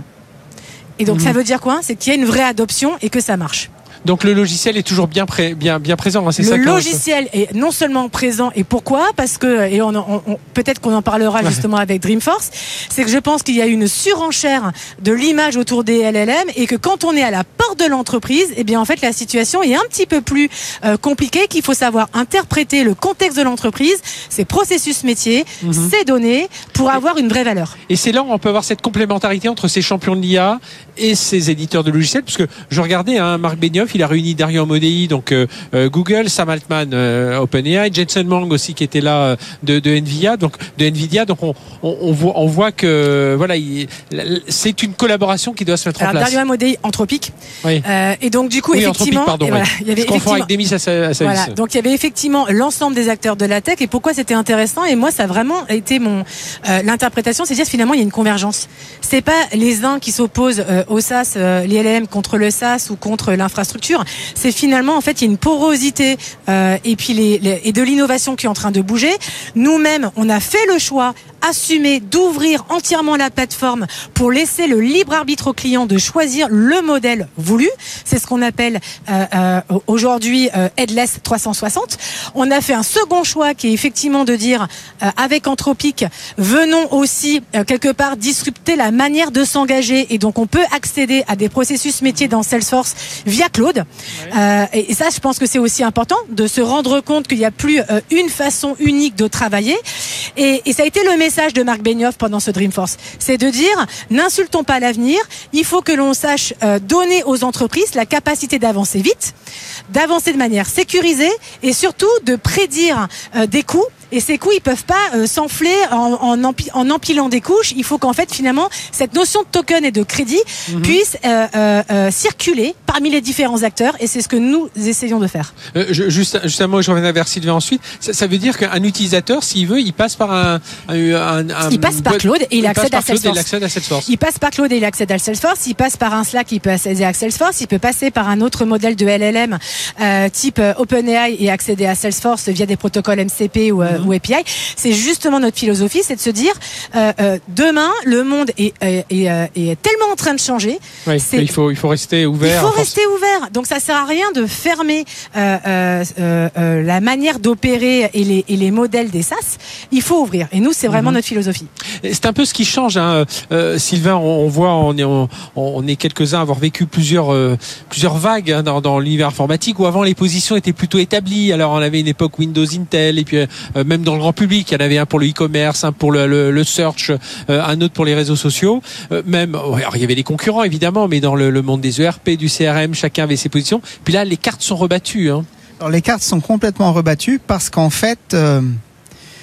Et donc mmh. ça veut dire quoi ? C'est qu'il y a une vraie adoption et que ça marche. Donc le logiciel est toujours bien, pré, bien, bien présent, hein, c'est le ça. Le logiciel on... est non seulement présent, et pourquoi ? Parce que, et on, on, on, peut-être qu'on en parlera justement ouais. avec Dreamforce, c'est que je pense qu'il y a une surenchère de l'image autour des L L M et que quand on est à la porte de l'entreprise, eh bien en fait la situation est un petit peu plus euh, compliquée, qu'il faut savoir interpréter le contexte de l'entreprise, ses processus métiers, mm-hmm. ses données, pour avoir une vraie valeur. Et c'est là où on peut avoir cette complémentarité entre ces champions de l'I A et ces éditeurs de logiciels, parce que je regardais, hein, Marc Benioff, il a réuni Dario Amodei, donc euh, euh, Google, Sam Altman, euh, OpenAI, Jensen Huang aussi qui était là euh, de, de Nvidia, donc de Nvidia. Donc on, on, on voit, on voit que voilà, il, c'est une collaboration qui doit se mettre Alors, en place. Dario Amodei, Anthropic. Oui. Euh, et donc du coup, oui, effectivement, Anthropic, pardon, voilà, oui. il y avait Je confonds avec Demis Hassabis. Voilà, donc il y avait effectivement l'ensemble des acteurs de la tech. Et pourquoi c'était intéressant ? Et moi, ça a vraiment été mon euh, l'interprétation, c'est dire finalement il y a une convergence. C'est pas les uns qui s'opposent euh, au SaaS, euh, les L L M contre le SaaS ou contre l'infrastructure. C'est finalement en fait il y a une porosité euh, et puis les, les et de l'innovation qui est en train de bouger. Nous-mêmes, on a fait le choix assumé d'ouvrir entièrement la plateforme pour laisser le libre arbitre au client de choisir le modèle voulu. C'est ce qu'on appelle euh, euh, aujourd'hui euh, Headless trois cent soixante. On a fait un second choix qui est effectivement de dire euh, avec Anthropic, venons aussi euh, quelque part disrupter la manière de s'engager et donc on peut accéder à des processus métiers dans Salesforce via Claude. Oui. Euh, et, et ça, je pense que c'est aussi important de se rendre compte qu'il n'y a plus euh, une façon unique de travailler. Et, et ça a été le message de Marc Benioff pendant ce Dreamforce, c'est de dire n'insultons pas l'avenir, il faut que l'on sache euh, donner aux entreprises la capacité d'avancer vite, d'avancer de manière sécurisée et surtout de prédire euh, des coûts. Et ces coûts, ils peuvent pas euh, s'enfler en, en, empi- en empilant des couches. Il faut qu'en fait, finalement, cette notion de token et de crédit mm-hmm. puisse euh, euh, euh, circuler parmi les différents acteurs. Et c'est ce que nous essayons de faire. Euh, je, juste, juste un mot, je reviens vers Sylvain ensuite. Ça, ça veut dire qu'un utilisateur, s'il veut, il passe par un... un, un, un il passe par Claude et il, il accède à Salesforce. Il accède à Salesforce. Il passe par Claude et il accède à Salesforce. Il passe par un Slack, il peut accéder à Salesforce. Il peut passer par un autre modèle de L L M euh, type euh, OpenAI et accéder à Salesforce via des protocoles M C P ou, euh, mm-hmm. ou A P I. C'est justement notre philosophie, c'est de se dire euh, euh, demain, le monde est, est, est, est tellement en train de changer. Oui, c'est, il faut il faut rester ouvert. Il faut rester ouvert. Donc ça sert à rien de fermer euh, euh, euh, la manière d'opérer et les, et les modèles des SaaS. Il faut ouvrir. Et nous, c'est vraiment mm-hmm. notre philosophie. C'est un peu ce qui change, hein. euh, Sylvain. On, on voit, on est on, on est quelques-uns à avoir vécu plusieurs euh, plusieurs vagues hein, dans, dans l'univers informatique où avant les positions étaient plutôt établies. Alors on avait une époque Windows, Intel et puis euh, même dans le grand public, il y en avait un pour le e-commerce, un pour le, le, le search, euh, un autre pour les réseaux sociaux. Euh, même, alors il y avait les concurrents évidemment, mais dans le, le monde des E R P, du C R M, chacun avait ses positions. Puis là, les cartes sont rebattues. Hein. Alors les cartes sont complètement rebattues parce qu'en fait, euh,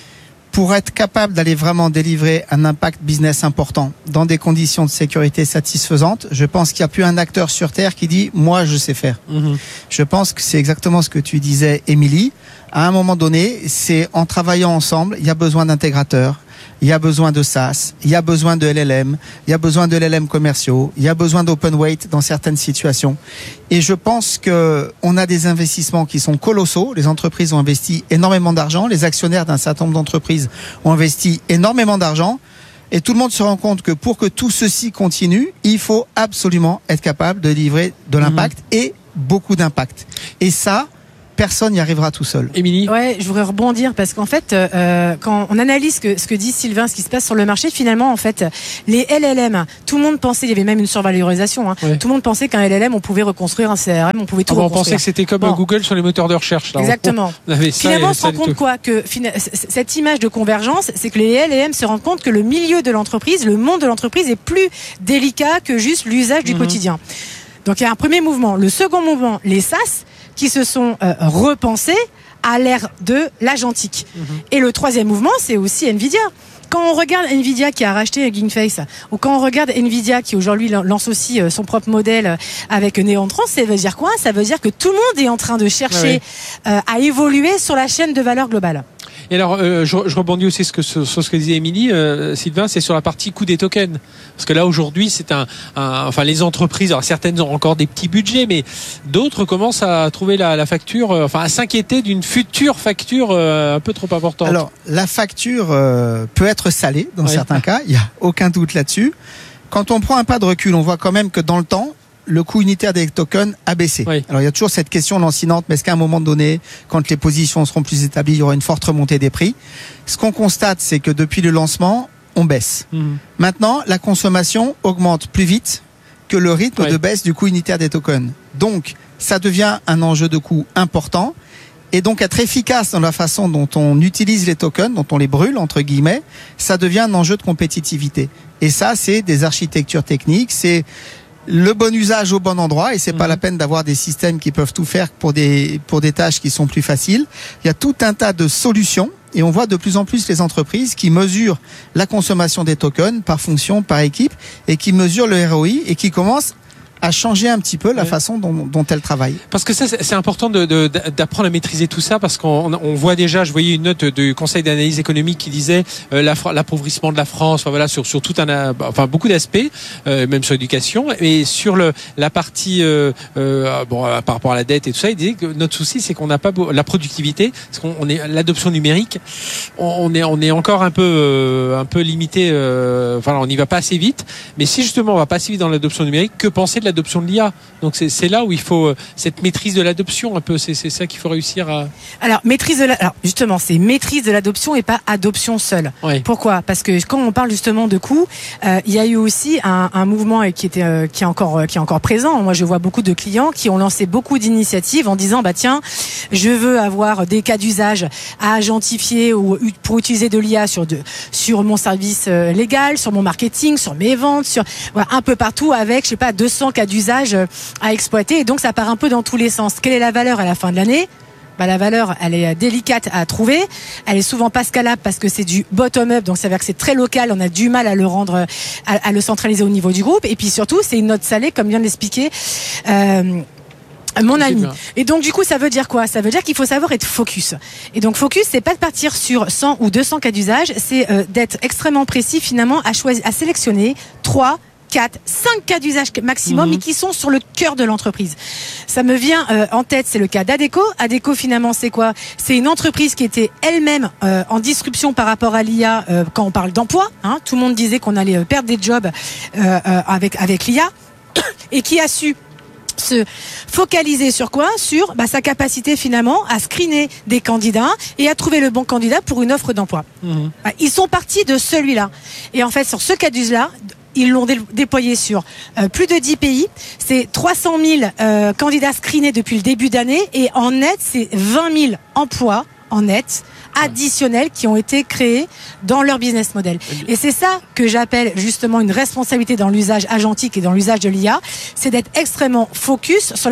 pour être capable d'aller vraiment délivrer un impact business important dans des conditions de sécurité satisfaisantes, je pense qu'il n'y a plus un acteur sur Terre qui dit « moi, je sais faire mmh. ». Je pense que c'est exactement ce que tu disais, Émilie. À un moment donné, c'est en travaillant ensemble, il y a besoin d'intégrateurs, il y a besoin de SaaS, il y a besoin de L L M, il y a besoin de L L M commerciaux, il y a besoin d'open weight dans certaines situations. Et je pense que on a des investissements qui sont colossaux. Les entreprises ont investi énormément d'argent, les actionnaires d'un certain nombre d'entreprises ont investi énormément d'argent. Et tout le monde se rend compte que pour que tout ceci continue, il faut absolument être capable de livrer de l'impact mmh. et beaucoup d'impact. Et ça, personne n'y arrivera tout seul. Émilie ? Ouais, je voudrais rebondir parce qu'en fait, euh, quand on analyse ce que, ce que dit Sylvain, ce qui se passe sur le marché, finalement, en fait, les L L M, tout le monde pensait, il y avait même une survalorisation, hein, ouais. tout le monde pensait qu'un L L M, on pouvait reconstruire un C R M, on pouvait tout ah bon, reconstruire. On pensait que c'était comme bon. Google sur les moteurs de recherche. Là. Exactement. On avait ça finalement, on se rend compte tout. quoi que cette image de convergence, c'est que les L L M se rendent compte que le milieu de l'entreprise, le monde de l'entreprise est plus délicat que juste l'usage du mmh. quotidien. Donc il y a un premier mouvement. Le second mouvement, les SaaS, qui se sont euh, repensés à l'ère de l'agentique. Mmh. Et le troisième mouvement, c'est aussi Nvidia. Quand on regarde Nvidia qui a racheté Gainface, ou quand on regarde Nvidia qui aujourd'hui lance aussi son propre modèle avec Neontron, ça veut dire quoi ? Ça veut dire que tout le monde est en train de chercher ah oui. euh, à évoluer sur la chaîne de valeur globale. Et alors, euh, je, je rebondis aussi sur, sur, sur ce que disait Émilie, euh, Sylvain, c'est sur la partie coût des tokens. Parce que là, aujourd'hui, c'est un, un, enfin, les entreprises, alors certaines ont encore des petits budgets, mais d'autres commencent à trouver la, la facture, euh, enfin, à s'inquiéter d'une future facture euh, un peu trop importante. Alors, la facture euh, peut être salée dans oui. certains cas, il n'y a aucun doute là-dessus. Quand on prend un pas de recul, on voit quand même que dans le temps, le coût unitaire des tokens a baissé. Oui. Alors il y a toujours cette question lancinante, mais est-ce qu'à un moment donné, quand les positions seront plus établies, il y aura une forte remontée des prix ? Ce qu'on constate, c'est que depuis le lancement, on baisse. Mmh. Maintenant, la consommation augmente plus vite que le rythme oui. de baisse du coût unitaire des tokens. Donc, ça devient un enjeu de coût important. Et donc, être efficace dans la façon dont on utilise les tokens, dont on les brûle, entre guillemets, ça devient un enjeu de compétitivité. Et ça, c'est des architectures techniques, c'est le bon usage au bon endroit, et c'est mmh. pas la peine d'avoir des systèmes qui peuvent tout faire pour des, pour des tâches qui sont plus faciles. Il y a tout un tas de solutions, et on voit de plus en plus les entreprises qui mesurent la consommation des tokens par fonction, par équipe, et qui mesurent le R O I, et qui commencent à changer un petit peu la ouais. façon dont, dont elle travaille. Parce que ça, c'est important de, de, d'apprendre à maîtriser tout ça, parce qu'on on voit déjà, je voyais une note du Conseil d'analyse économique qui disait euh, l'appauvrissement de la France, enfin voilà, sur sur tout un, enfin beaucoup d'aspects, euh, même sur l'éducation, et sur le la partie euh, euh, bon par rapport à la dette et tout ça, il disait que notre souci, c'est qu'on n'a pas beau, la productivité, parce qu'on on est l'adoption numérique, on, on est on est encore un peu euh, un peu limité, euh, enfin on n'y va pas assez vite, mais si justement on va pas assez vite dans l'adoption numérique, que penser de l'adoption de l'I A. Donc c'est, c'est là où il faut euh, cette maîtrise de l'adoption un peu, c'est, c'est ça qu'il faut réussir à... Alors, maîtrise de la... Alors justement, c'est maîtrise de l'adoption et pas adoption seule. Oui. Pourquoi ? Parce que quand on parle justement de coûts, euh, il y a eu aussi un, un mouvement qui, était, euh, qui, est encore, qui est encore présent. Moi, je vois beaucoup de clients qui ont lancé beaucoup d'initiatives en disant, bah tiens, je veux avoir des cas d'usage à agentifier ou pour utiliser de l'I A sur, de, sur mon service euh, légal, sur mon marketing, sur mes ventes, sur voilà, un peu partout avec, je sais pas, deux cents cas d'usage à exploiter, et donc ça part un peu dans tous les sens. Quelle est la valeur à la fin de l'année ? Bah, la valeur, elle est délicate à trouver, elle est souvent pas scalable parce que c'est du bottom-up, donc ça veut dire que c'est très local, on a du mal à le rendre, à, à le centraliser au niveau du groupe, et puis surtout c'est une note salée, comme vient de l'expliquer euh, mon ami. Et donc du coup ça veut dire quoi ? Ça veut dire qu'il faut savoir être focus. Et donc focus, c'est pas de partir sur cent ou deux cents cas d'usage, c'est euh, d'être extrêmement précis finalement à choisir, à sélectionner trois quatre, cinq cas d'usage maximum, mmh. mais qui sont sur le cœur de l'entreprise. Ça me vient euh, en tête, c'est le cas d'Adecco. Adecco, finalement, c'est quoi ? C'est une entreprise qui était elle-même euh, en disruption par rapport à l'I A euh, quand on parle d'emploi. Hein. Tout le monde disait qu'on allait euh, perdre des jobs euh, euh, avec, avec l'I A et qui a su se focaliser sur quoi ? Sur bah, sa capacité finalement à screener des candidats et à trouver le bon candidat pour une offre d'emploi. Mmh. Bah, ils sont partis de celui-là. Et en fait, sur ce cas d'usage-là, ils l'ont dé- déployé sur euh, plus de dix pays. C'est trois cent mille euh, candidats screenés depuis le début d'année. Et en net, c'est vingt mille emplois en net additionnels qui ont été créés dans leur business model. Et c'est ça que j'appelle justement une responsabilité dans l'usage agentique et dans l'usage de l'I A, c'est d'être extrêmement focus sur la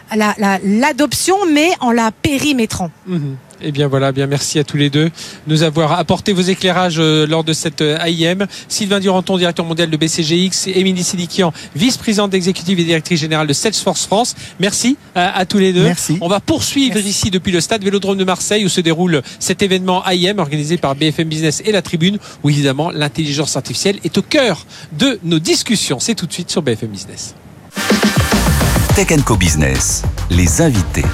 la, la, l'adoption, mais en la périmétrant. Mmh. Eh bien voilà, bien merci à tous les deux de nous avoir apporté vos éclairages euh, lors de cette euh, A I M. Sylvain Duranton, directeur mondial de B C G X, et Émilie Sidikian, vice-présidente exécutive et directrice générale de Salesforce France. Merci à, à tous les deux. Merci. On va poursuivre Merci. ici depuis le stade Vélodrome de Marseille où se déroule cet événement A I M organisé par B F M Business et La Tribune, où évidemment l'intelligence artificielle est au cœur de nos discussions. C'est tout de suite sur B F M Business. Tech and Co Business, les invités.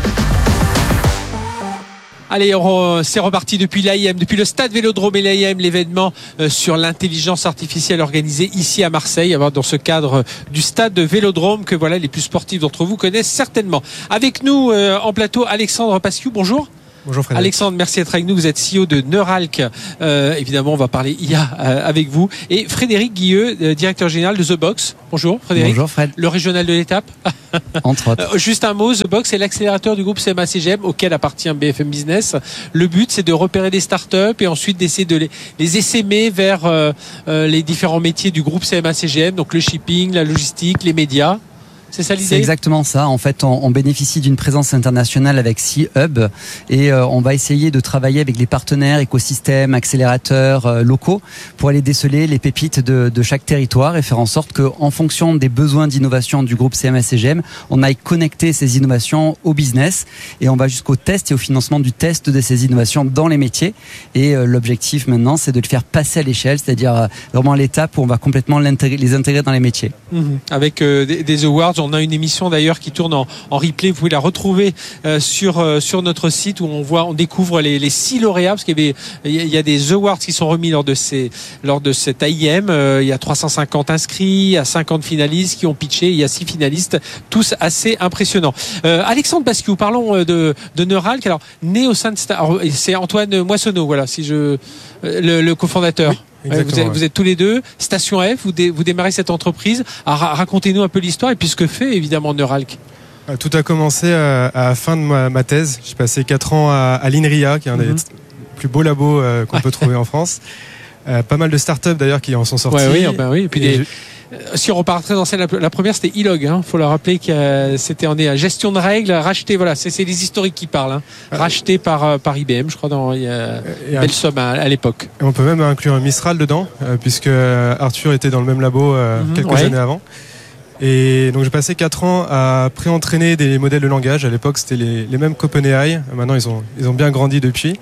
Allez, on, c'est reparti depuis l'A I M, depuis le stade Vélodrome et l'A I M, l'événement euh, sur l'intelligence artificielle organisé ici à Marseille, dans ce cadre du stade Vélodrome que voilà les plus sportifs d'entre vous connaissent certainement. Avec nous euh, en plateau, Alexandre Pasquiou, bonjour. Bonjour Frédéric. Alexandre, merci d'être avec nous. Vous êtes C E O de Neuralk. Euh, évidemment, on va parler I A euh, avec vous. Et Frédéric Guilleux, euh, directeur général de The Box. Bonjour Frédéric. Bonjour Fred. Le régional de l'étape. Entre autres. Euh, juste un mot, The Box est l'accélérateur du groupe C M A C G M auquel appartient B F M Business. Le but, c'est de repérer des startups et ensuite d'essayer de les, les essaimer vers euh, euh, les différents métiers du groupe C M A C G M, donc le shipping, la logistique, les médias. C'est ça l'idée ? C'est exactement ça. En fait, on, on bénéficie d'une présence internationale avec C-Hub et euh, on va essayer de travailler avec les partenaires, écosystèmes, accélérateurs euh, locaux pour aller déceler les pépites de, de chaque territoire et faire en sorte qu'en fonction des besoins d'innovation du groupe C M A C G M, on aille connecter ces innovations au business et on va jusqu'au test et au financement du test de ces innovations dans les métiers. Et euh, l'objectif maintenant, c'est de le faire passer à l'échelle, c'est-à-dire euh, vraiment à l'étape où on va complètement l'intégrer, les intégrer dans les métiers. Mmh. Avec euh, des, des awards. On a une émission d'ailleurs qui tourne en, en replay. Vous pouvez la retrouver euh, sur euh, sur notre site où on voit, on découvre les, les six lauréats parce qu'il y avait, il y a des awards qui sont remis lors de ces lors de cette A I M. Euh, il y a trois cent cinquante inscrits, il y a cinquante finalistes qui ont pitché, il y a six finalistes, tous assez impressionnants. Euh, Alexandre Pasquiou, parlons de de Neuralk. Alors né au sein de alors, c'est Antoine Moissonneau, voilà, si je le, le cofondateur. Oui. Vous êtes, ouais. vous êtes tous les deux, Station F, vous, dé, vous démarrez cette entreprise. Alors, racontez-nous un peu l'histoire et puis ce que fait évidemment Neuralk. Tout a commencé à, à la fin de ma, ma thèse. J'ai passé quatre ans à, à l'INRIA, qui est un mm-hmm. des plus beaux labos euh, qu'on peut trouver en France. Euh, pas mal de startups d'ailleurs qui en sont sortis. Ouais, oui, ben oui. Et puis et des... Si on repart très ancienne, la première c'était E-Log. Hein. Faut le rappeler que c'était on est à gestion de règles, racheté. Voilà, c'est, c'est les historiques qui parlent. Hein. Racheté par par I B M, je crois, dans il y a une belle somme à, à l'époque. Et on peut même inclure un Mistral dedans, euh, puisque Arthur était dans le même labo euh, mm-hmm. quelques ouais. années avant. Et donc j'ai passé quatre ans à pré-entraîner des modèles de langage. À l'époque, c'était les, les mêmes qu'OpenAI. Maintenant, ils ont ils ont bien grandi depuis.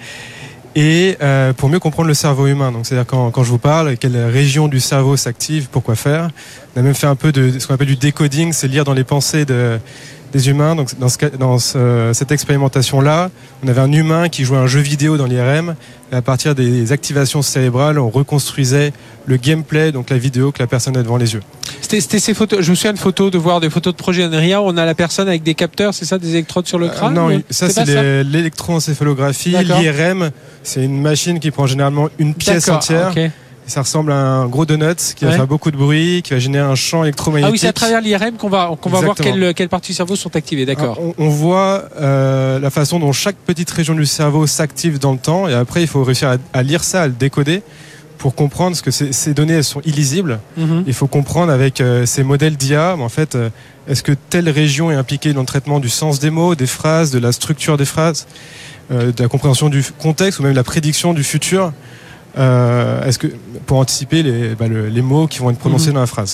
Et euh, pour mieux comprendre le cerveau humain. Donc, c'est-à-dire quand, quand je vous parle, quelle région du cerveau s'active, pourquoi faire. On a même fait un peu de ce qu'on appelle du decoding, c'est lire dans les pensées de, des humains. Donc, dans, ce, dans ce, cette expérimentation-là, on avait un humain qui jouait à un jeu vidéo dans l'I R M. Et à partir des activations cérébrales, on reconstruisait le gameplay, donc la vidéo que la personne a devant les yeux. C'était, c'était ces photos. Je me souviens de photos, de voir des photos de projet Enria où on a la personne avec des capteurs, c'est ça, des électrodes sur le crâne. Euh, non, ça c'est, c'est les, l'électroencéphalographie. L'I R M, c'est une machine qui prend généralement une pièce D'accord, entière. Okay. Et ça ressemble à un gros donut qui ouais. va faire beaucoup de bruit, qui va générer un champ électromagnétique. Ah oui, c'est à travers l'I R M qu'on va qu'on va voir quelles quelles parties du cerveau sont activées. D'accord. Alors, on, on voit euh, la façon dont chaque petite région du cerveau s'active dans le temps, et après il faut réussir à, à lire ça, à le décoder, pour comprendre ce que ces, ces données elles sont illisibles. Mm-hmm. Il faut comprendre avec euh, ces modèles d'I A, en fait, euh, est-ce que telle région est impliquée dans le traitement du sens des mots, des phrases, de la structure des phrases, euh, de la compréhension du contexte ou même la prédiction du futur. Euh, est-ce que pour anticiper les, bah, le, les mots qui vont être prononcés mmh. dans la phrase.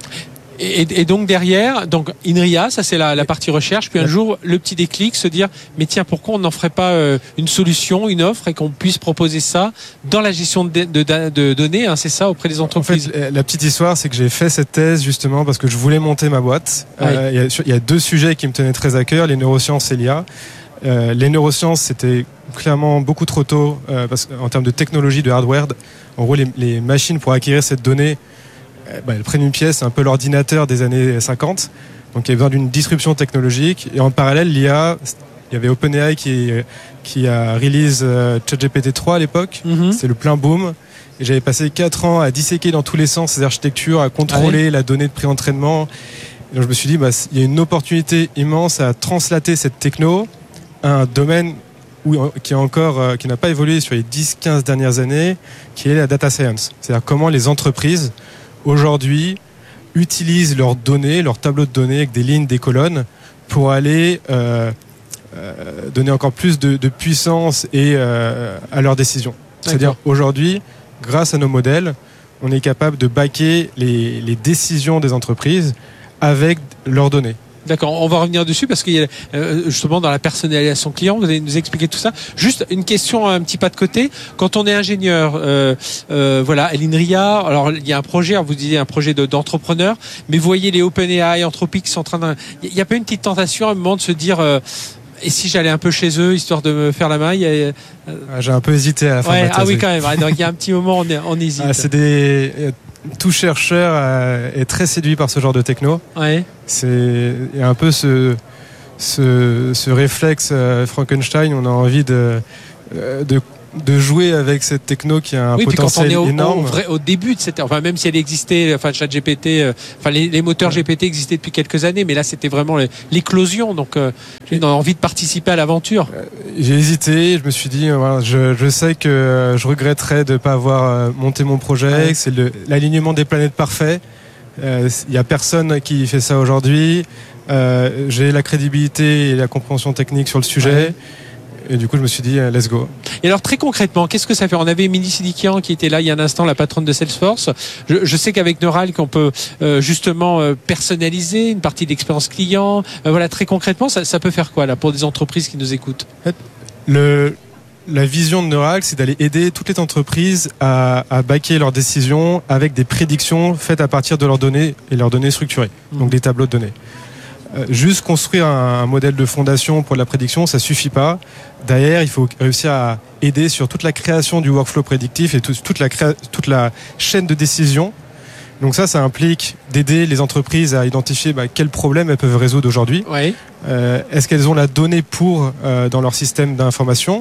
Et, et donc derrière, donc INRIA, ça c'est la, la partie recherche. Puis un jour, le petit déclic, se dire, mais tiens, pourquoi on n'en ferait pas euh, une solution, une offre, et qu'on puisse proposer ça dans la gestion de, de, de, de données, hein, c'est ça, auprès des entreprises. En fait, la petite histoire, c'est que j'ai fait cette thèse justement parce que je voulais monter ma boîte. Ah oui. euh, il, y a, il y a deux sujets qui me tenaient très à cœur, les neurosciences et l'I A. Euh, les neurosciences, c'était clairement beaucoup trop tôt euh, parce qu'en termes de technologie, de hardware, en gros, les, les machines pour acquérir cette donnée, euh, bah, elles prennent une pièce, un peu l'ordinateur des années cinquante. Donc, il y a besoin d'une disruption technologique. Et en parallèle, l'I A, il y avait OpenAI qui, qui a release euh, ChatGPT trois à l'époque. Mm-hmm. C'est le plein boom. Et j'avais passé quatre ans à disséquer dans tous les sens ces architectures, à contrôler ah oui. la donnée de pré-entraînement. Et donc, je me suis dit, bah, il y a une opportunité immense à translater cette techno un domaine où, qui, est encore, euh, qui n'a pas évolué sur les dix à quinze dernières années, qui est la data science. C'est-à-dire comment les entreprises, aujourd'hui, utilisent leurs données, leurs tableaux de données avec des lignes, des colonnes, pour aller euh, euh, donner encore plus de, de puissance et, euh, à leurs décisions. C'est-à-dire aujourd'hui, grâce à nos modèles, on est capable de backer les, les décisions des entreprises avec leurs données. D'accord, on va revenir dessus parce qu'il y a euh, justement dans la personnalisation client, vous allez nous expliquer tout ça. Juste une question, un petit pas de côté. Quand on est ingénieur, euh, euh, voilà, à l'INRIA, alors il y a un projet, alors vous disiez un projet de, d'entrepreneur, mais vous voyez les OpenAI, Anthropic qui sont en train d'un... Il n'y a pas une petite tentation à un moment de se dire... Euh, et si j'allais un peu chez eux, histoire de me faire la maille euh... J'ai un peu hésité à la fin ouais, de ma thèse. Ah oui, quand même. Donc il y a un petit moment, on, on hésite. Ah, c'est des... Tout chercheur euh, est très séduit par ce genre de techno. Ouais. C'est il y a un peu ce ce, ce réflexe euh, Frankenstein. On a envie de de de jouer avec cette techno qui a un oui, potentiel puis quand on est au, énorme. Au, vrai, au début de cette, enfin même si elle existait, enfin ChatGPT, euh, enfin les, les moteurs G P T existaient depuis quelques années, mais là c'était vraiment l'éclosion. Donc euh, j'ai envie de participer à l'aventure. Euh, j'ai hésité, je me suis dit, euh, voilà, je, je sais que euh, je regretterais de ne pas avoir euh, monté mon projet. Ouais. C'est le, l'alignement des planètes parfait. Il euh, y a personne qui fait ça aujourd'hui. Euh, j'ai la crédibilité et la compréhension technique sur le sujet. Ouais. Et du coup, je me suis dit, let's go. Et alors, très concrètement, qu'est-ce que ça fait ? On avait Émilie Sidikian qui était là il y a un instant, la patronne de Salesforce. Je, je sais qu'avec Neural, qu'on peut euh, justement euh, personnaliser une partie de l'expérience client. Euh, voilà, très concrètement, ça, ça peut faire quoi là pour des entreprises qui nous écoutent ? Le, la vision de Neural, c'est d'aller aider toutes les entreprises à, à backer leurs décisions avec des prédictions faites à partir de leurs données et leurs données structurées, mmh. donc des tableaux de données. Euh, juste construire un, un modèle de fondation pour la prédiction, ça suffit pas. Derrière, il faut réussir à aider sur toute la création du workflow prédictif et tout, toute, la créa, toute la chaîne de décision. Donc ça, ça implique d'aider les entreprises à identifier bah, quels problèmes elles peuvent résoudre aujourd'hui. Oui. Euh, est-ce qu'elles ont la donnée pour euh, dans leur système d'information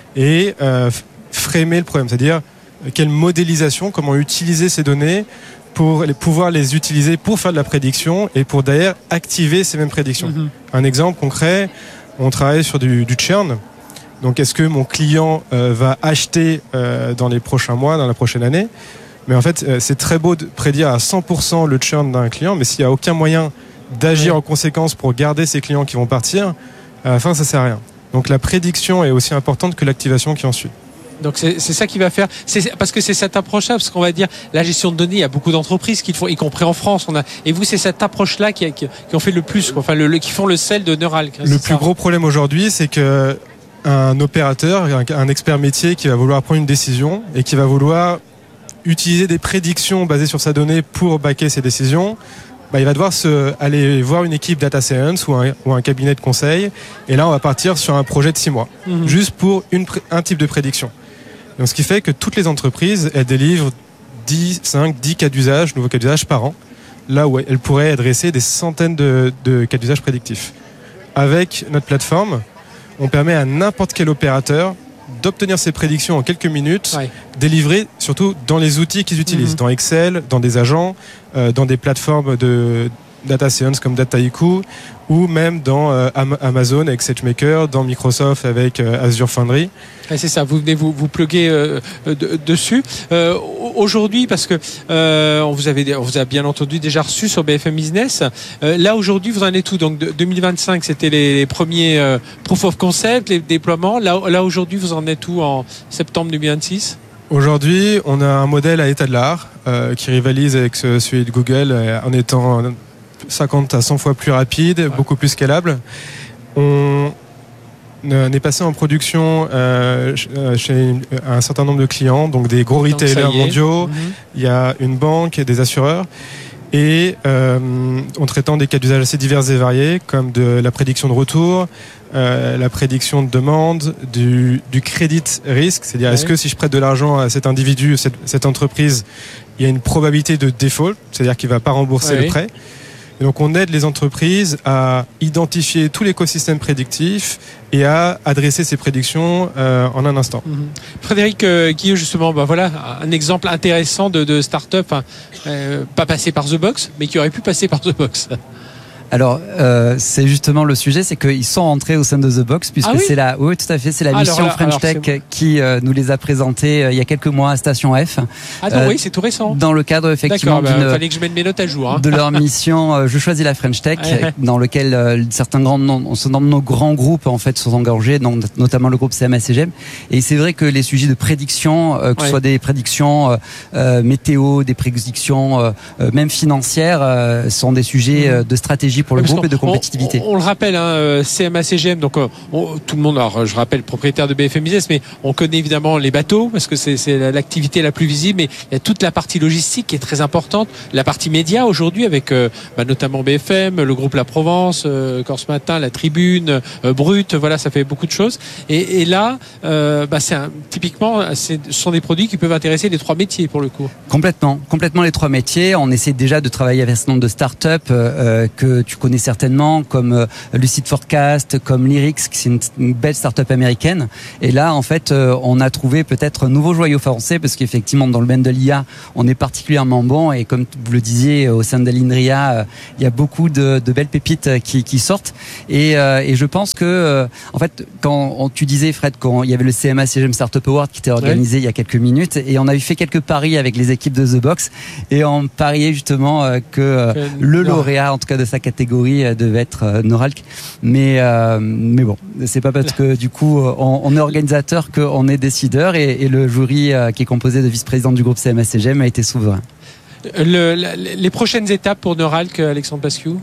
et euh, framer le problème, c'est-à-dire euh, quelle modélisation, comment utiliser ces données pour les, pouvoir les utiliser pour faire de la prédiction et pour d'ailleurs activer ces mêmes prédictions. Mm-hmm. Un exemple concret, on travaille sur du, du churn. Donc est-ce que mon client euh, va acheter euh, dans les prochains mois, dans la prochaine année ? Mais en fait, euh, c'est très beau de prédire à cent pour cent le churn d'un client, mais s'il n'y a aucun moyen d'agir ouais. en conséquence pour garder ces clients qui vont partir, à la fin, ça ne sert à rien. Donc la prédiction est aussi importante que l'activation qui en suit. Donc c'est, c'est ça qui va faire, c'est, parce que c'est cette approche-là, parce qu'on va dire la gestion de données, il y a beaucoup d'entreprises qui le font, y compris en France. On a, et vous, c'est cette approche-là qui, a, qui, qui ont fait le plus, quoi. Enfin le, le, qui font le sel de Neural. Le plus ça. Gros problème aujourd'hui, c'est que un opérateur, un, un expert métier qui va vouloir prendre une décision et qui va vouloir utiliser des prédictions basées sur sa donnée pour backer ses décisions, bah, il va devoir se, aller voir une équipe data science ou un, ou un cabinet de conseil. Et là, on va partir sur un projet de six mois, mmh. juste pour une, un type de prédiction. Donc, ce qui fait que toutes les entreprises, elles délivrent dix, cinq, dix cas d'usage, nouveaux cas d'usage par an, là où elles pourraient adresser des centaines de, de cas d'usage prédictifs. Avec notre plateforme, on permet à n'importe quel opérateur d'obtenir ces prédictions en quelques minutes, ouais. délivrées surtout dans les outils qu'ils utilisent, mmh. dans Excel, dans des agents, euh, dans des plateformes de data science comme Dataiku, ou même dans euh, Amazon avec SageMaker, dans Microsoft avec euh, Azure Foundry. Et c'est ça, vous venez vous, vous pluguer euh, de, dessus. Euh, aujourd'hui, parce que euh, on, vous avait, on vous a bien entendu déjà reçu sur B F M Business, euh, là aujourd'hui vous en êtes où ? Donc de, deux mille vingt-cinq c'était les, les premiers euh, proof of concept, les déploiements. Là, là aujourd'hui vous en êtes où en septembre deux mille vingt-six ? Aujourd'hui on a un modèle à l'état de l'art euh, qui rivalise avec celui de Google euh, en étant cinquante à cent fois plus rapide, ouais. beaucoup plus scalable. On est passé en production euh, chez un certain nombre de clients, donc des gros retailers mondiaux, mm-hmm. il y a une banque, des assureurs, et euh, en traitant des cas d'usage assez divers et variés, comme de la prédiction de retour, euh, la prédiction de demande, du, du credit risk, c'est-à-dire ouais. est-ce que si je prête de l'argent à cet individu, cette, cette entreprise, il y a une probabilité de default, c'est-à-dire qu'il ne va pas rembourser ouais. le prêt. Et donc on aide les entreprises à identifier tout l'écosystème prédictif et à adresser ces prédictions euh, en un instant. Mmh. Frédéric euh, Guilleux, justement, bah voilà un exemple intéressant de, de start-up, hein, euh, pas passé par The Box, mais qui aurait pu passer par The Box. Alors, euh, c'est justement le sujet, c'est qu'ils sont entrés au sein de The Box, puisque Ah oui c'est la, oui, tout à fait, c'est la Alors mission là, French alors Tech c'est- qui euh, nous les a présentés euh, il y a quelques mois à Station F. Ah non, Euh, oui, c'est tout récent. Dans le cadre effectivement D'accord, d'une bah, fallait que je mette mes notes à jour. Hein. de leur mission euh, Je choisis la French Tech, Ouais. dans lequel euh, certains grands noms, ce- dans nos grands groupes en fait sont engagés, donc, notamment le groupe C M A C G M. Et c'est vrai que les sujets de prédiction, euh, que ce Ouais. soit des prédictions euh, euh, météo, des prédictions euh, euh, même financières, euh, sont des sujets euh, de stratégie pour le Parce groupe et de qu'on- compétitivité. On, on le rappelle, hein, euh, C M A C G M, donc euh, on- tout le monde, alors je rappelle propriétaire de B F M Business, mais on connaît évidemment les bateaux parce que c'est c'est la- l'activité la plus visible, mais il y a toute la partie logistique qui est très importante, la partie média aujourd'hui avec euh, bah, notamment B F M, le groupe La Provence, euh, Corse Matin, La Tribune, euh, Brut, voilà, ça fait beaucoup de choses. Et, et là, euh, bah, c'est un- typiquement, c'est- ce sont des produits qui peuvent intéresser les trois métiers pour le coup. Complètement, complètement les trois métiers. On essaie déjà de travailler avec un certain nombre de startups euh, que tu connais certainement, comme euh, Lucid Forecast, comme Lyrics, qui c'est une, une belle startup américaine. Et là, en fait, euh, on a trouvé peut-être un nouveau joyau français, parce qu'effectivement, dans le domaine de l'I A, on est particulièrement bon. Et comme vous le disiez, au sein de l'INRIA, euh, il y a beaucoup de, de belles pépites euh, qui, qui sortent. Et, euh, et je pense que, euh, en fait, quand on, tu disais, Fred, qu'il y avait le C M A C G M Startup Award qui était organisé il y a quelques minutes, et on avait fait quelques paris avec les équipes de The Box, et on pariait justement euh, que euh, Que le Nor- lauréat, en tout cas de sa catégorie, euh, devait être euh, Noralc. Mais, euh, mais bon, c'est pas parce que du coup on, on est organisateur qu'on est décideur, et, et le jury euh, qui est composé de vice-présidents du groupe C M A C G M a été souverain. Le- la- les prochaines étapes pour Neuralc, Alexandre Pasquiou?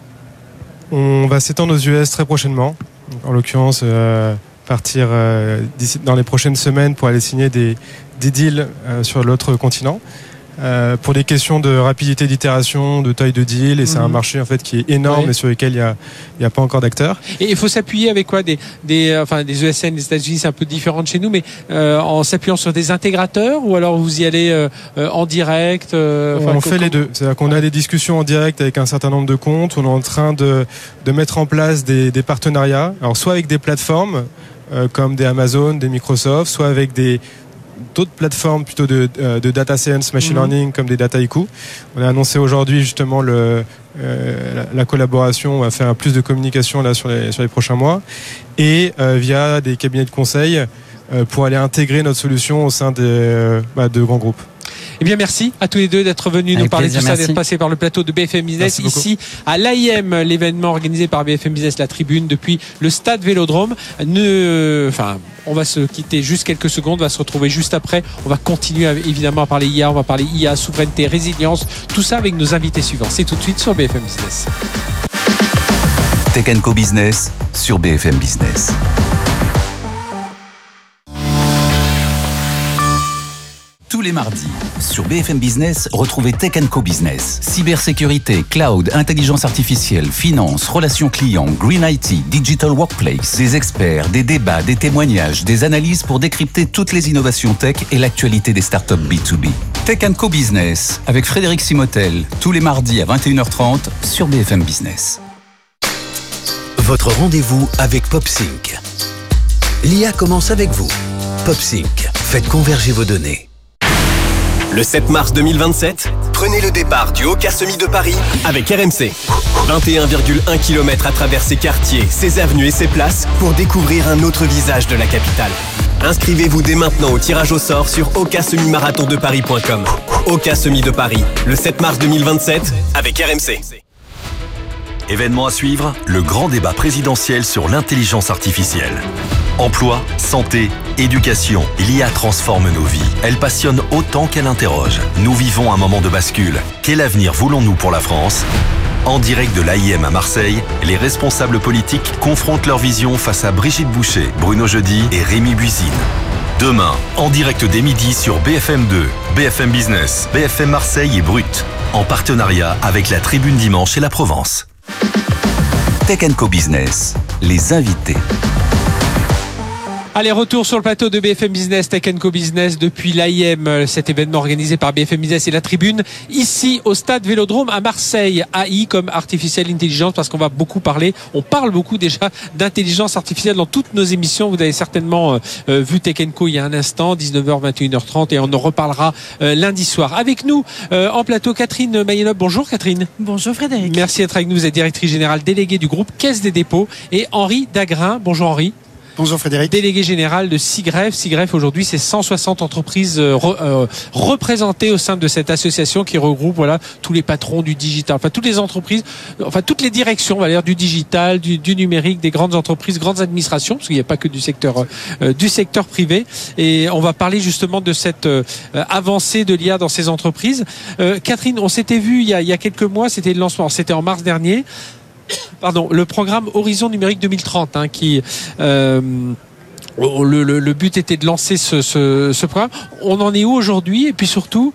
On va s'étendre aux U S très prochainement. En l'occurrence, euh, partir euh, d'ici dans les prochaines semaines pour aller signer des, des deals euh, sur l'autre continent. Euh, pour des questions de rapidité d'itération, de taille de deal, et c'est un Mhm. marché en fait qui est énorme Ouais. et sur lequel il y a, il y a pas encore d'acteurs. Et il faut s'appuyer avec quoi des, des, euh, enfin, des E S N, les États-Unis, c'est un peu différent de chez nous, mais euh, en s'appuyant sur des intégrateurs, ou alors vous y allez euh, euh, en direct euh, enfin, On co- fait les com- deux. C'est-à-dire qu'on a des discussions en direct avec un certain nombre de comptes. On est en train de, de mettre en place des, des partenariats. Alors soit avec des plateformes euh, comme des Amazon, des Microsoft, soit avec des d'autres plateformes plutôt de, euh, de data science, machine Mhm. learning comme des Dataiku. On a annoncé aujourd'hui justement le, euh, la, la collaboration. On va faire plus de communication là sur les, sur les prochains mois, et euh, via des cabinets de conseil euh, pour aller intégrer notre solution au sein des, euh, bah, de grands groupes. Eh bien, merci à tous les deux d'être venus nous Avec parler plaisir, de tout ça, merci. d'être passés par le plateau de B F M Business Merci beaucoup. ici à l'A I M, l'événement organisé par B F M Business, la Tribune, depuis le stade Vélodrome. Ne, enfin, on va se quitter juste quelques secondes, on va se retrouver juste après. On va continuer à- évidemment à parler I A, on va parler I A, souveraineté, résilience, tout ça avec nos invités suivants. C'est tout de suite sur B F M Business. Tech and Co Business sur B F M Business. Tous les mardis, sur B F M Business, retrouvez Tech and Co Business. Cybersécurité, cloud, intelligence artificielle, finance, relations clients, green I T, digital workplace. Des experts, des débats, des témoignages, des analyses pour décrypter toutes les innovations tech et l'actualité des startups B deux B. Tech and Co Business, avec Frédéric Simotel, tous les mardis à vingt et une heures trente sur B F M Business. Votre rendez-vous avec PopSync. L'I A commence avec vous. PopSync, faites converger vos données. Le sept mars deux mille vingt-sept, prenez le départ du Oka Semi de Paris avec R M C. vingt et un virgule un kilomètres à travers ses quartiers, ses avenues et ses places pour découvrir un autre visage de la capitale. Inscrivez-vous dès maintenant au tirage au sort sur oka semi marathon de paris point com. Oka Semi de Paris, le sept mars deux mille vingt-sept avec R M C. Événement à suivre, le grand débat présidentiel sur l'intelligence artificielle. Emploi, santé, éducation, l'I A transforme nos vies. Elle passionne autant qu'elle interroge. Nous vivons un moment de bascule. Quel avenir voulons-nous pour la France ? En direct de l'A I M à Marseille, les responsables politiques confrontent leur vision face à Brigitte Boucher, Bruno Jeudi et Rémi Buisine. Demain, en direct dès midi sur B F M deux, B F M Business, B F M Marseille et Brut, en partenariat avec la Tribune Dimanche et la Provence. Tech and Co Business, les invités. Allez, retour sur le plateau de B F M Business, Tech and Co Business depuis l'A I M, cet événement organisé par B F M Business et la Tribune, ici au stade Vélodrome à Marseille. A I comme Artificial Intelligence, parce qu'on va beaucoup parler, on parle beaucoup déjà d'intelligence artificielle dans toutes nos émissions. Vous avez certainement euh, vu Tech and Co il y a un instant, dix-neuf heures, vingt et une heures trente, et on en reparlera euh, lundi soir. Avec nous euh, en plateau, Catherine Mayenop. Bonjour Catherine. Bonjour Frédéric. Merci d'être avec nous. Vous êtes directrice générale déléguée du groupe Caisse des dépôts. Et Henri Dagrin. Bonjour Henri. Bonjour Frédéric. Délégué général de SIGREF. SIGREF aujourd'hui, c'est cent soixante entreprises euh, re, euh, représentées au sein de cette association qui regroupe voilà tous les patrons du digital, enfin toutes les entreprises, enfin toutes les directions, on va dire, du digital, du, du numérique, des grandes entreprises, grandes administrations, parce qu'il n'y a pas que du secteur euh, du secteur privé. Et on va parler justement de cette euh, avancée de l'I A dans ces entreprises. Euh, Catherine, on s'était vu il y a, il y a quelques mois, c'était le lancement, c'était en mars dernier. Pardon, le programme Horizon Numérique deux mille trente, hein, qui euh, le, le, le but était de lancer ce, ce, ce programme. On en est où aujourd'hui? Et puis surtout,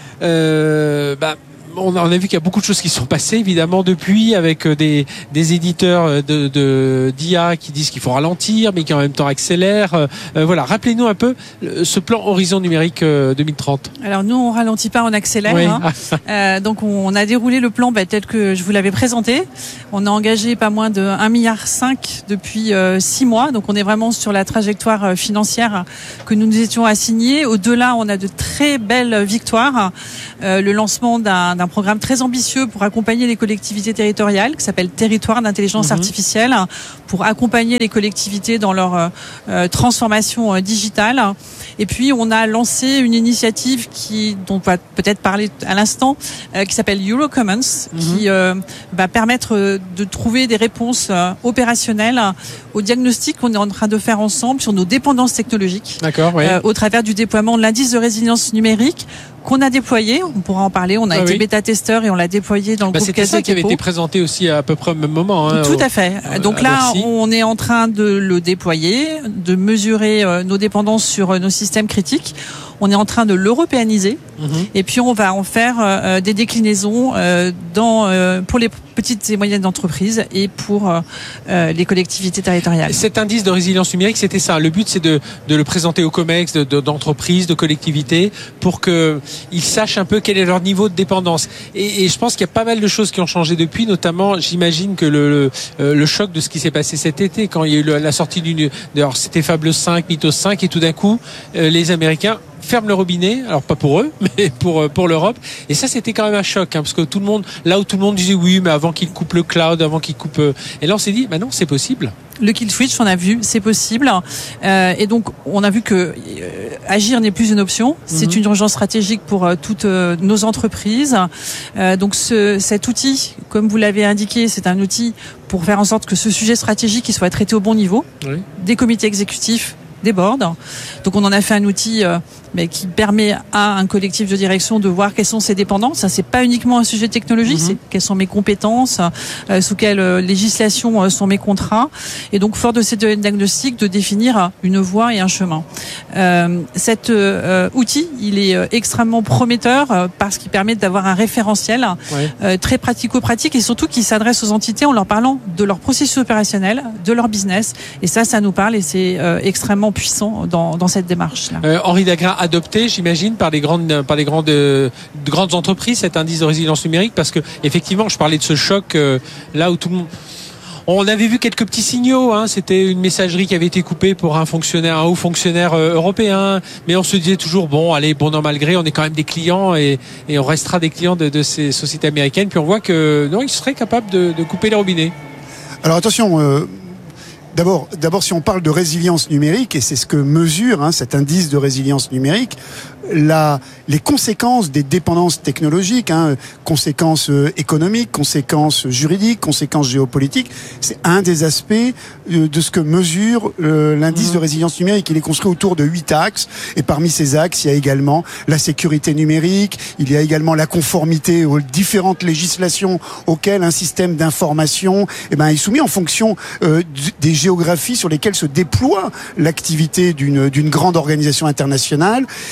euh, bah, on a, on a vu qu'il y a beaucoup de choses qui sont passées évidemment depuis, avec des, des éditeurs de, de, d'I A qui disent qu'il faut ralentir mais qui en même temps accélèrent. Euh, voilà, rappelez-nous un peu ce plan Horizon Numérique deux mille trente. Alors nous on ralentit pas, on accélère. Oui. Hein. euh, donc on a déroulé le plan bah, tel que je vous l'avais présenté. On a engagé pas moins de un virgule cinq milliard depuis euh, six mois. Donc on est vraiment sur la trajectoire financière que nous nous étions assignés. Au-delà, on a de très belles victoires. Euh, le lancement d'un d'un programme très ambitieux pour accompagner les collectivités territoriales qui s'appelle Territoire d'intelligence mmh. artificielle, pour accompagner les collectivités dans leur euh, transformation euh, digitale. Et puis on a lancé une initiative qui, dont on va peut-être parler à l'instant, euh, qui s'appelle Eurocommons, mmh. qui euh, va permettre euh, de trouver des réponses euh, opérationnelles au diagnostic qu'on est en train de faire ensemble sur nos dépendances technologiques. D'accord, oui. euh, au travers du déploiement de l'indice de résilience numérique qu'on a déployé. On pourra en parler. On a ah été oui. bêta-testeur et on l'a déployé dans le bah, groupe Caisse des dépôts. C'était ça qui avait été présenté aussi à peu près au même moment. Hein, Tout au, à fait. Donc là, Bercy. On est en train de le déployer, de mesurer euh, nos dépendances sur euh, nos systèmes critiques. On est en train de l'européaniser mmh. et puis on va en faire euh, des déclinaisons euh, dans, euh, pour les petites et moyennes entreprises et pour euh, les collectivités territoriales. Cet indice de résilience numérique, c'était ça. Le but, c'est de, de le présenter aux COMEX, de, de, d'entreprises, de collectivités, pour qu'ils sachent un peu quel est leur niveau de dépendance. Et, et je pense qu'il y a pas mal de choses qui ont changé depuis, notamment, j'imagine que le, le, le choc de ce qui s'est passé cet été, quand il y a eu le, la sortie d'une... Alors, c'était Fable cinq, Mythos cinq, et tout d'un coup, euh, les Américains ferment le robinet, alors pas pour eux, mais pour pour l'Europe. Et ça, c'était quand même un choc, hein, parce que tout le monde, là où tout le monde disait oui, mais avant qu'ils coupent le cloud, avant qu'ils coupent, et là on s'est dit, bah non, c'est possible. Le kill switch, on a vu, c'est possible. Euh, et donc, on a vu que euh, agir n'est plus une option. C'est mm-hmm. une urgence stratégique pour euh, toutes euh, nos entreprises. Euh, donc, ce, cet outil, comme vous l'avez indiqué, c'est un outil pour faire en sorte que ce sujet stratégique il soit traité au bon niveau, oui. des comités exécutifs, des boards. Donc on en a fait un outil euh, mais qui permet à un collectif de direction de voir quelles sont ses dépendances. Ça, c'est pas uniquement un sujet technologique, mm-hmm. c'est quelles sont mes compétences, euh, sous quelle euh, législation euh, sont mes contrats. Et donc, fort de ces diagnostics, de définir une voie et un chemin. Euh, cet euh, outil, il est euh, extrêmement prometteur euh, parce qu'il permet d'avoir un référentiel ouais. euh, très pratico-pratique et surtout qui s'adresse aux entités en leur parlant de leur processus opérationnel, de leur business. Et ça, ça nous parle et c'est euh, extrêmement puissant dans, dans cette démarche-là. Euh, Henri Dagrin, adopté, j'imagine, par les grandes, par les grandes, euh, grandes entreprises, cet indice de résilience numérique, parce que effectivement, je parlais de ce choc euh, là où tout le monde. On avait vu quelques petits signaux, hein. C'était une messagerie qui avait été coupée pour un fonctionnaire, un haut fonctionnaire euh, européen, mais on se disait toujours bon, allez, bon an mal gré, on est quand même des clients et, et on restera des clients de, de ces sociétés américaines. Puis on voit que non, ils seraient capables de, de couper les robinets. Alors attention. Euh... D'abord, d'abord, si on parle de résilience numérique, et c'est ce que mesure hein, cet indice de résilience numérique, la, les conséquences des dépendances technologiques, hein, conséquences euh, économiques, conséquences juridiques, conséquences géopolitiques, c'est un des aspects euh, de ce que mesure euh, l'indice mmh. de résilience numérique. Il est construit autour de huit axes, et parmi ces axes, il y a également la sécurité numérique, il y a également la conformité aux différentes législations auxquelles un système d'information eh ben, est soumis en fonction euh, des géographies sur lesquelles se déploie l'activité d'une d'une grande organisation internationale. Il y a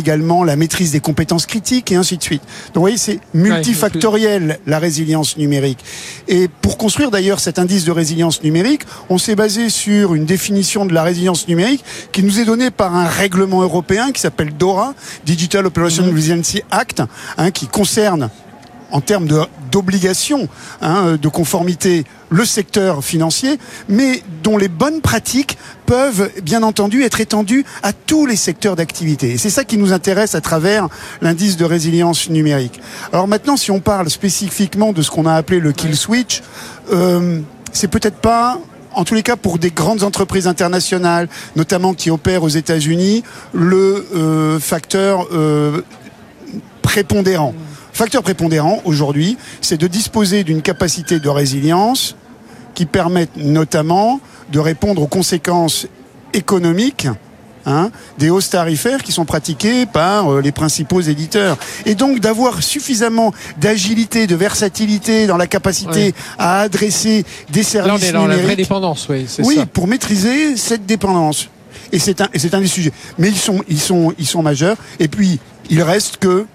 également la maîtrise des compétences critiques et ainsi de suite. Donc vous voyez, c'est multifactoriel la résilience numérique. Et pour construire d'ailleurs cet indice de résilience numérique, on s'est basé sur une définition de la résilience numérique qui nous est donnée par un règlement européen qui s'appelle DORA, Digital Operation mmh. Resiliency Act, hein, qui concerne en termes de, d'obligation hein, de conformité le secteur financier, mais dont les bonnes pratiques peuvent bien entendu être étendues à tous les secteurs d'activité. Et c'est ça qui nous intéresse à travers l'indice de résilience numérique. Alors maintenant, si on parle spécifiquement de ce qu'on a appelé le kill switch, euh, c'est peut-être pas... En tous les cas, pour des grandes entreprises internationales, notamment qui opèrent aux États-Unis, le euh, facteur euh, prépondérant. Facteur prépondérant, aujourd'hui, c'est de disposer d'une capacité de résilience qui permette notamment de répondre aux conséquences économiques Hein, des hausses tarifaires qui sont pratiquées par euh, les principaux éditeurs. Et donc d'avoir suffisamment d'agilité, de versatilité dans la capacité ouais. à adresser des services numériques. Là, on est dans la vraie dépendance, oui, c'est oui, ça. pour maîtriser cette dépendance. Et c'est un, et c'est un des sujets. Mais ils sont, ils sont, ils sont majeurs. Et puis, il reste que,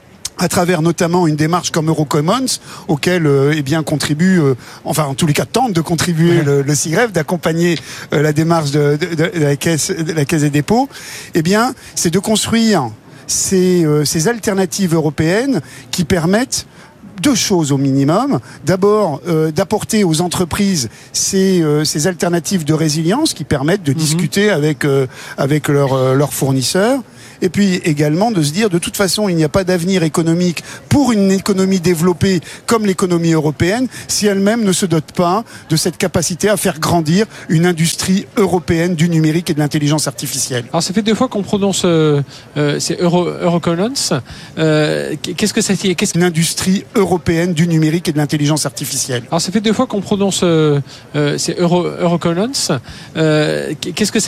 à travers notamment une démarche comme Eurocommons, auquel euh, eh bien contribue, euh, enfin en tous les cas tente de contribuer ouais. le, le SIGREF, d'accompagner euh, la démarche de, de, de, la caisse, de la caisse des dépôts. Eh bien, c'est de construire ces, euh, ces alternatives européennes qui permettent deux choses au minimum. D'abord, euh, d'apporter aux entreprises ces, euh, ces alternatives de résilience qui permettent de mmh. discuter avec, euh, avec leurs euh, leurs fournisseurs. Et puis également de se dire, de toute façon, il n'y a pas d'avenir économique pour une économie développée comme l'économie européenne si elle-même ne se dote pas de cette capacité à faire grandir une industrie européenne du numérique et de l'intelligence artificielle. Alors ça fait deux fois qu'on prononce euh, euh, c'est Euro, Eurocommons. Euh, qu'est-ce que ça fait qu'est-ce... Une industrie européenne du numérique et de l'intelligence artificielle. Alors ça fait deux fois qu'on prononce euh, euh, c'est Euro, Eurocommons. Euh, qu'est-ce que ça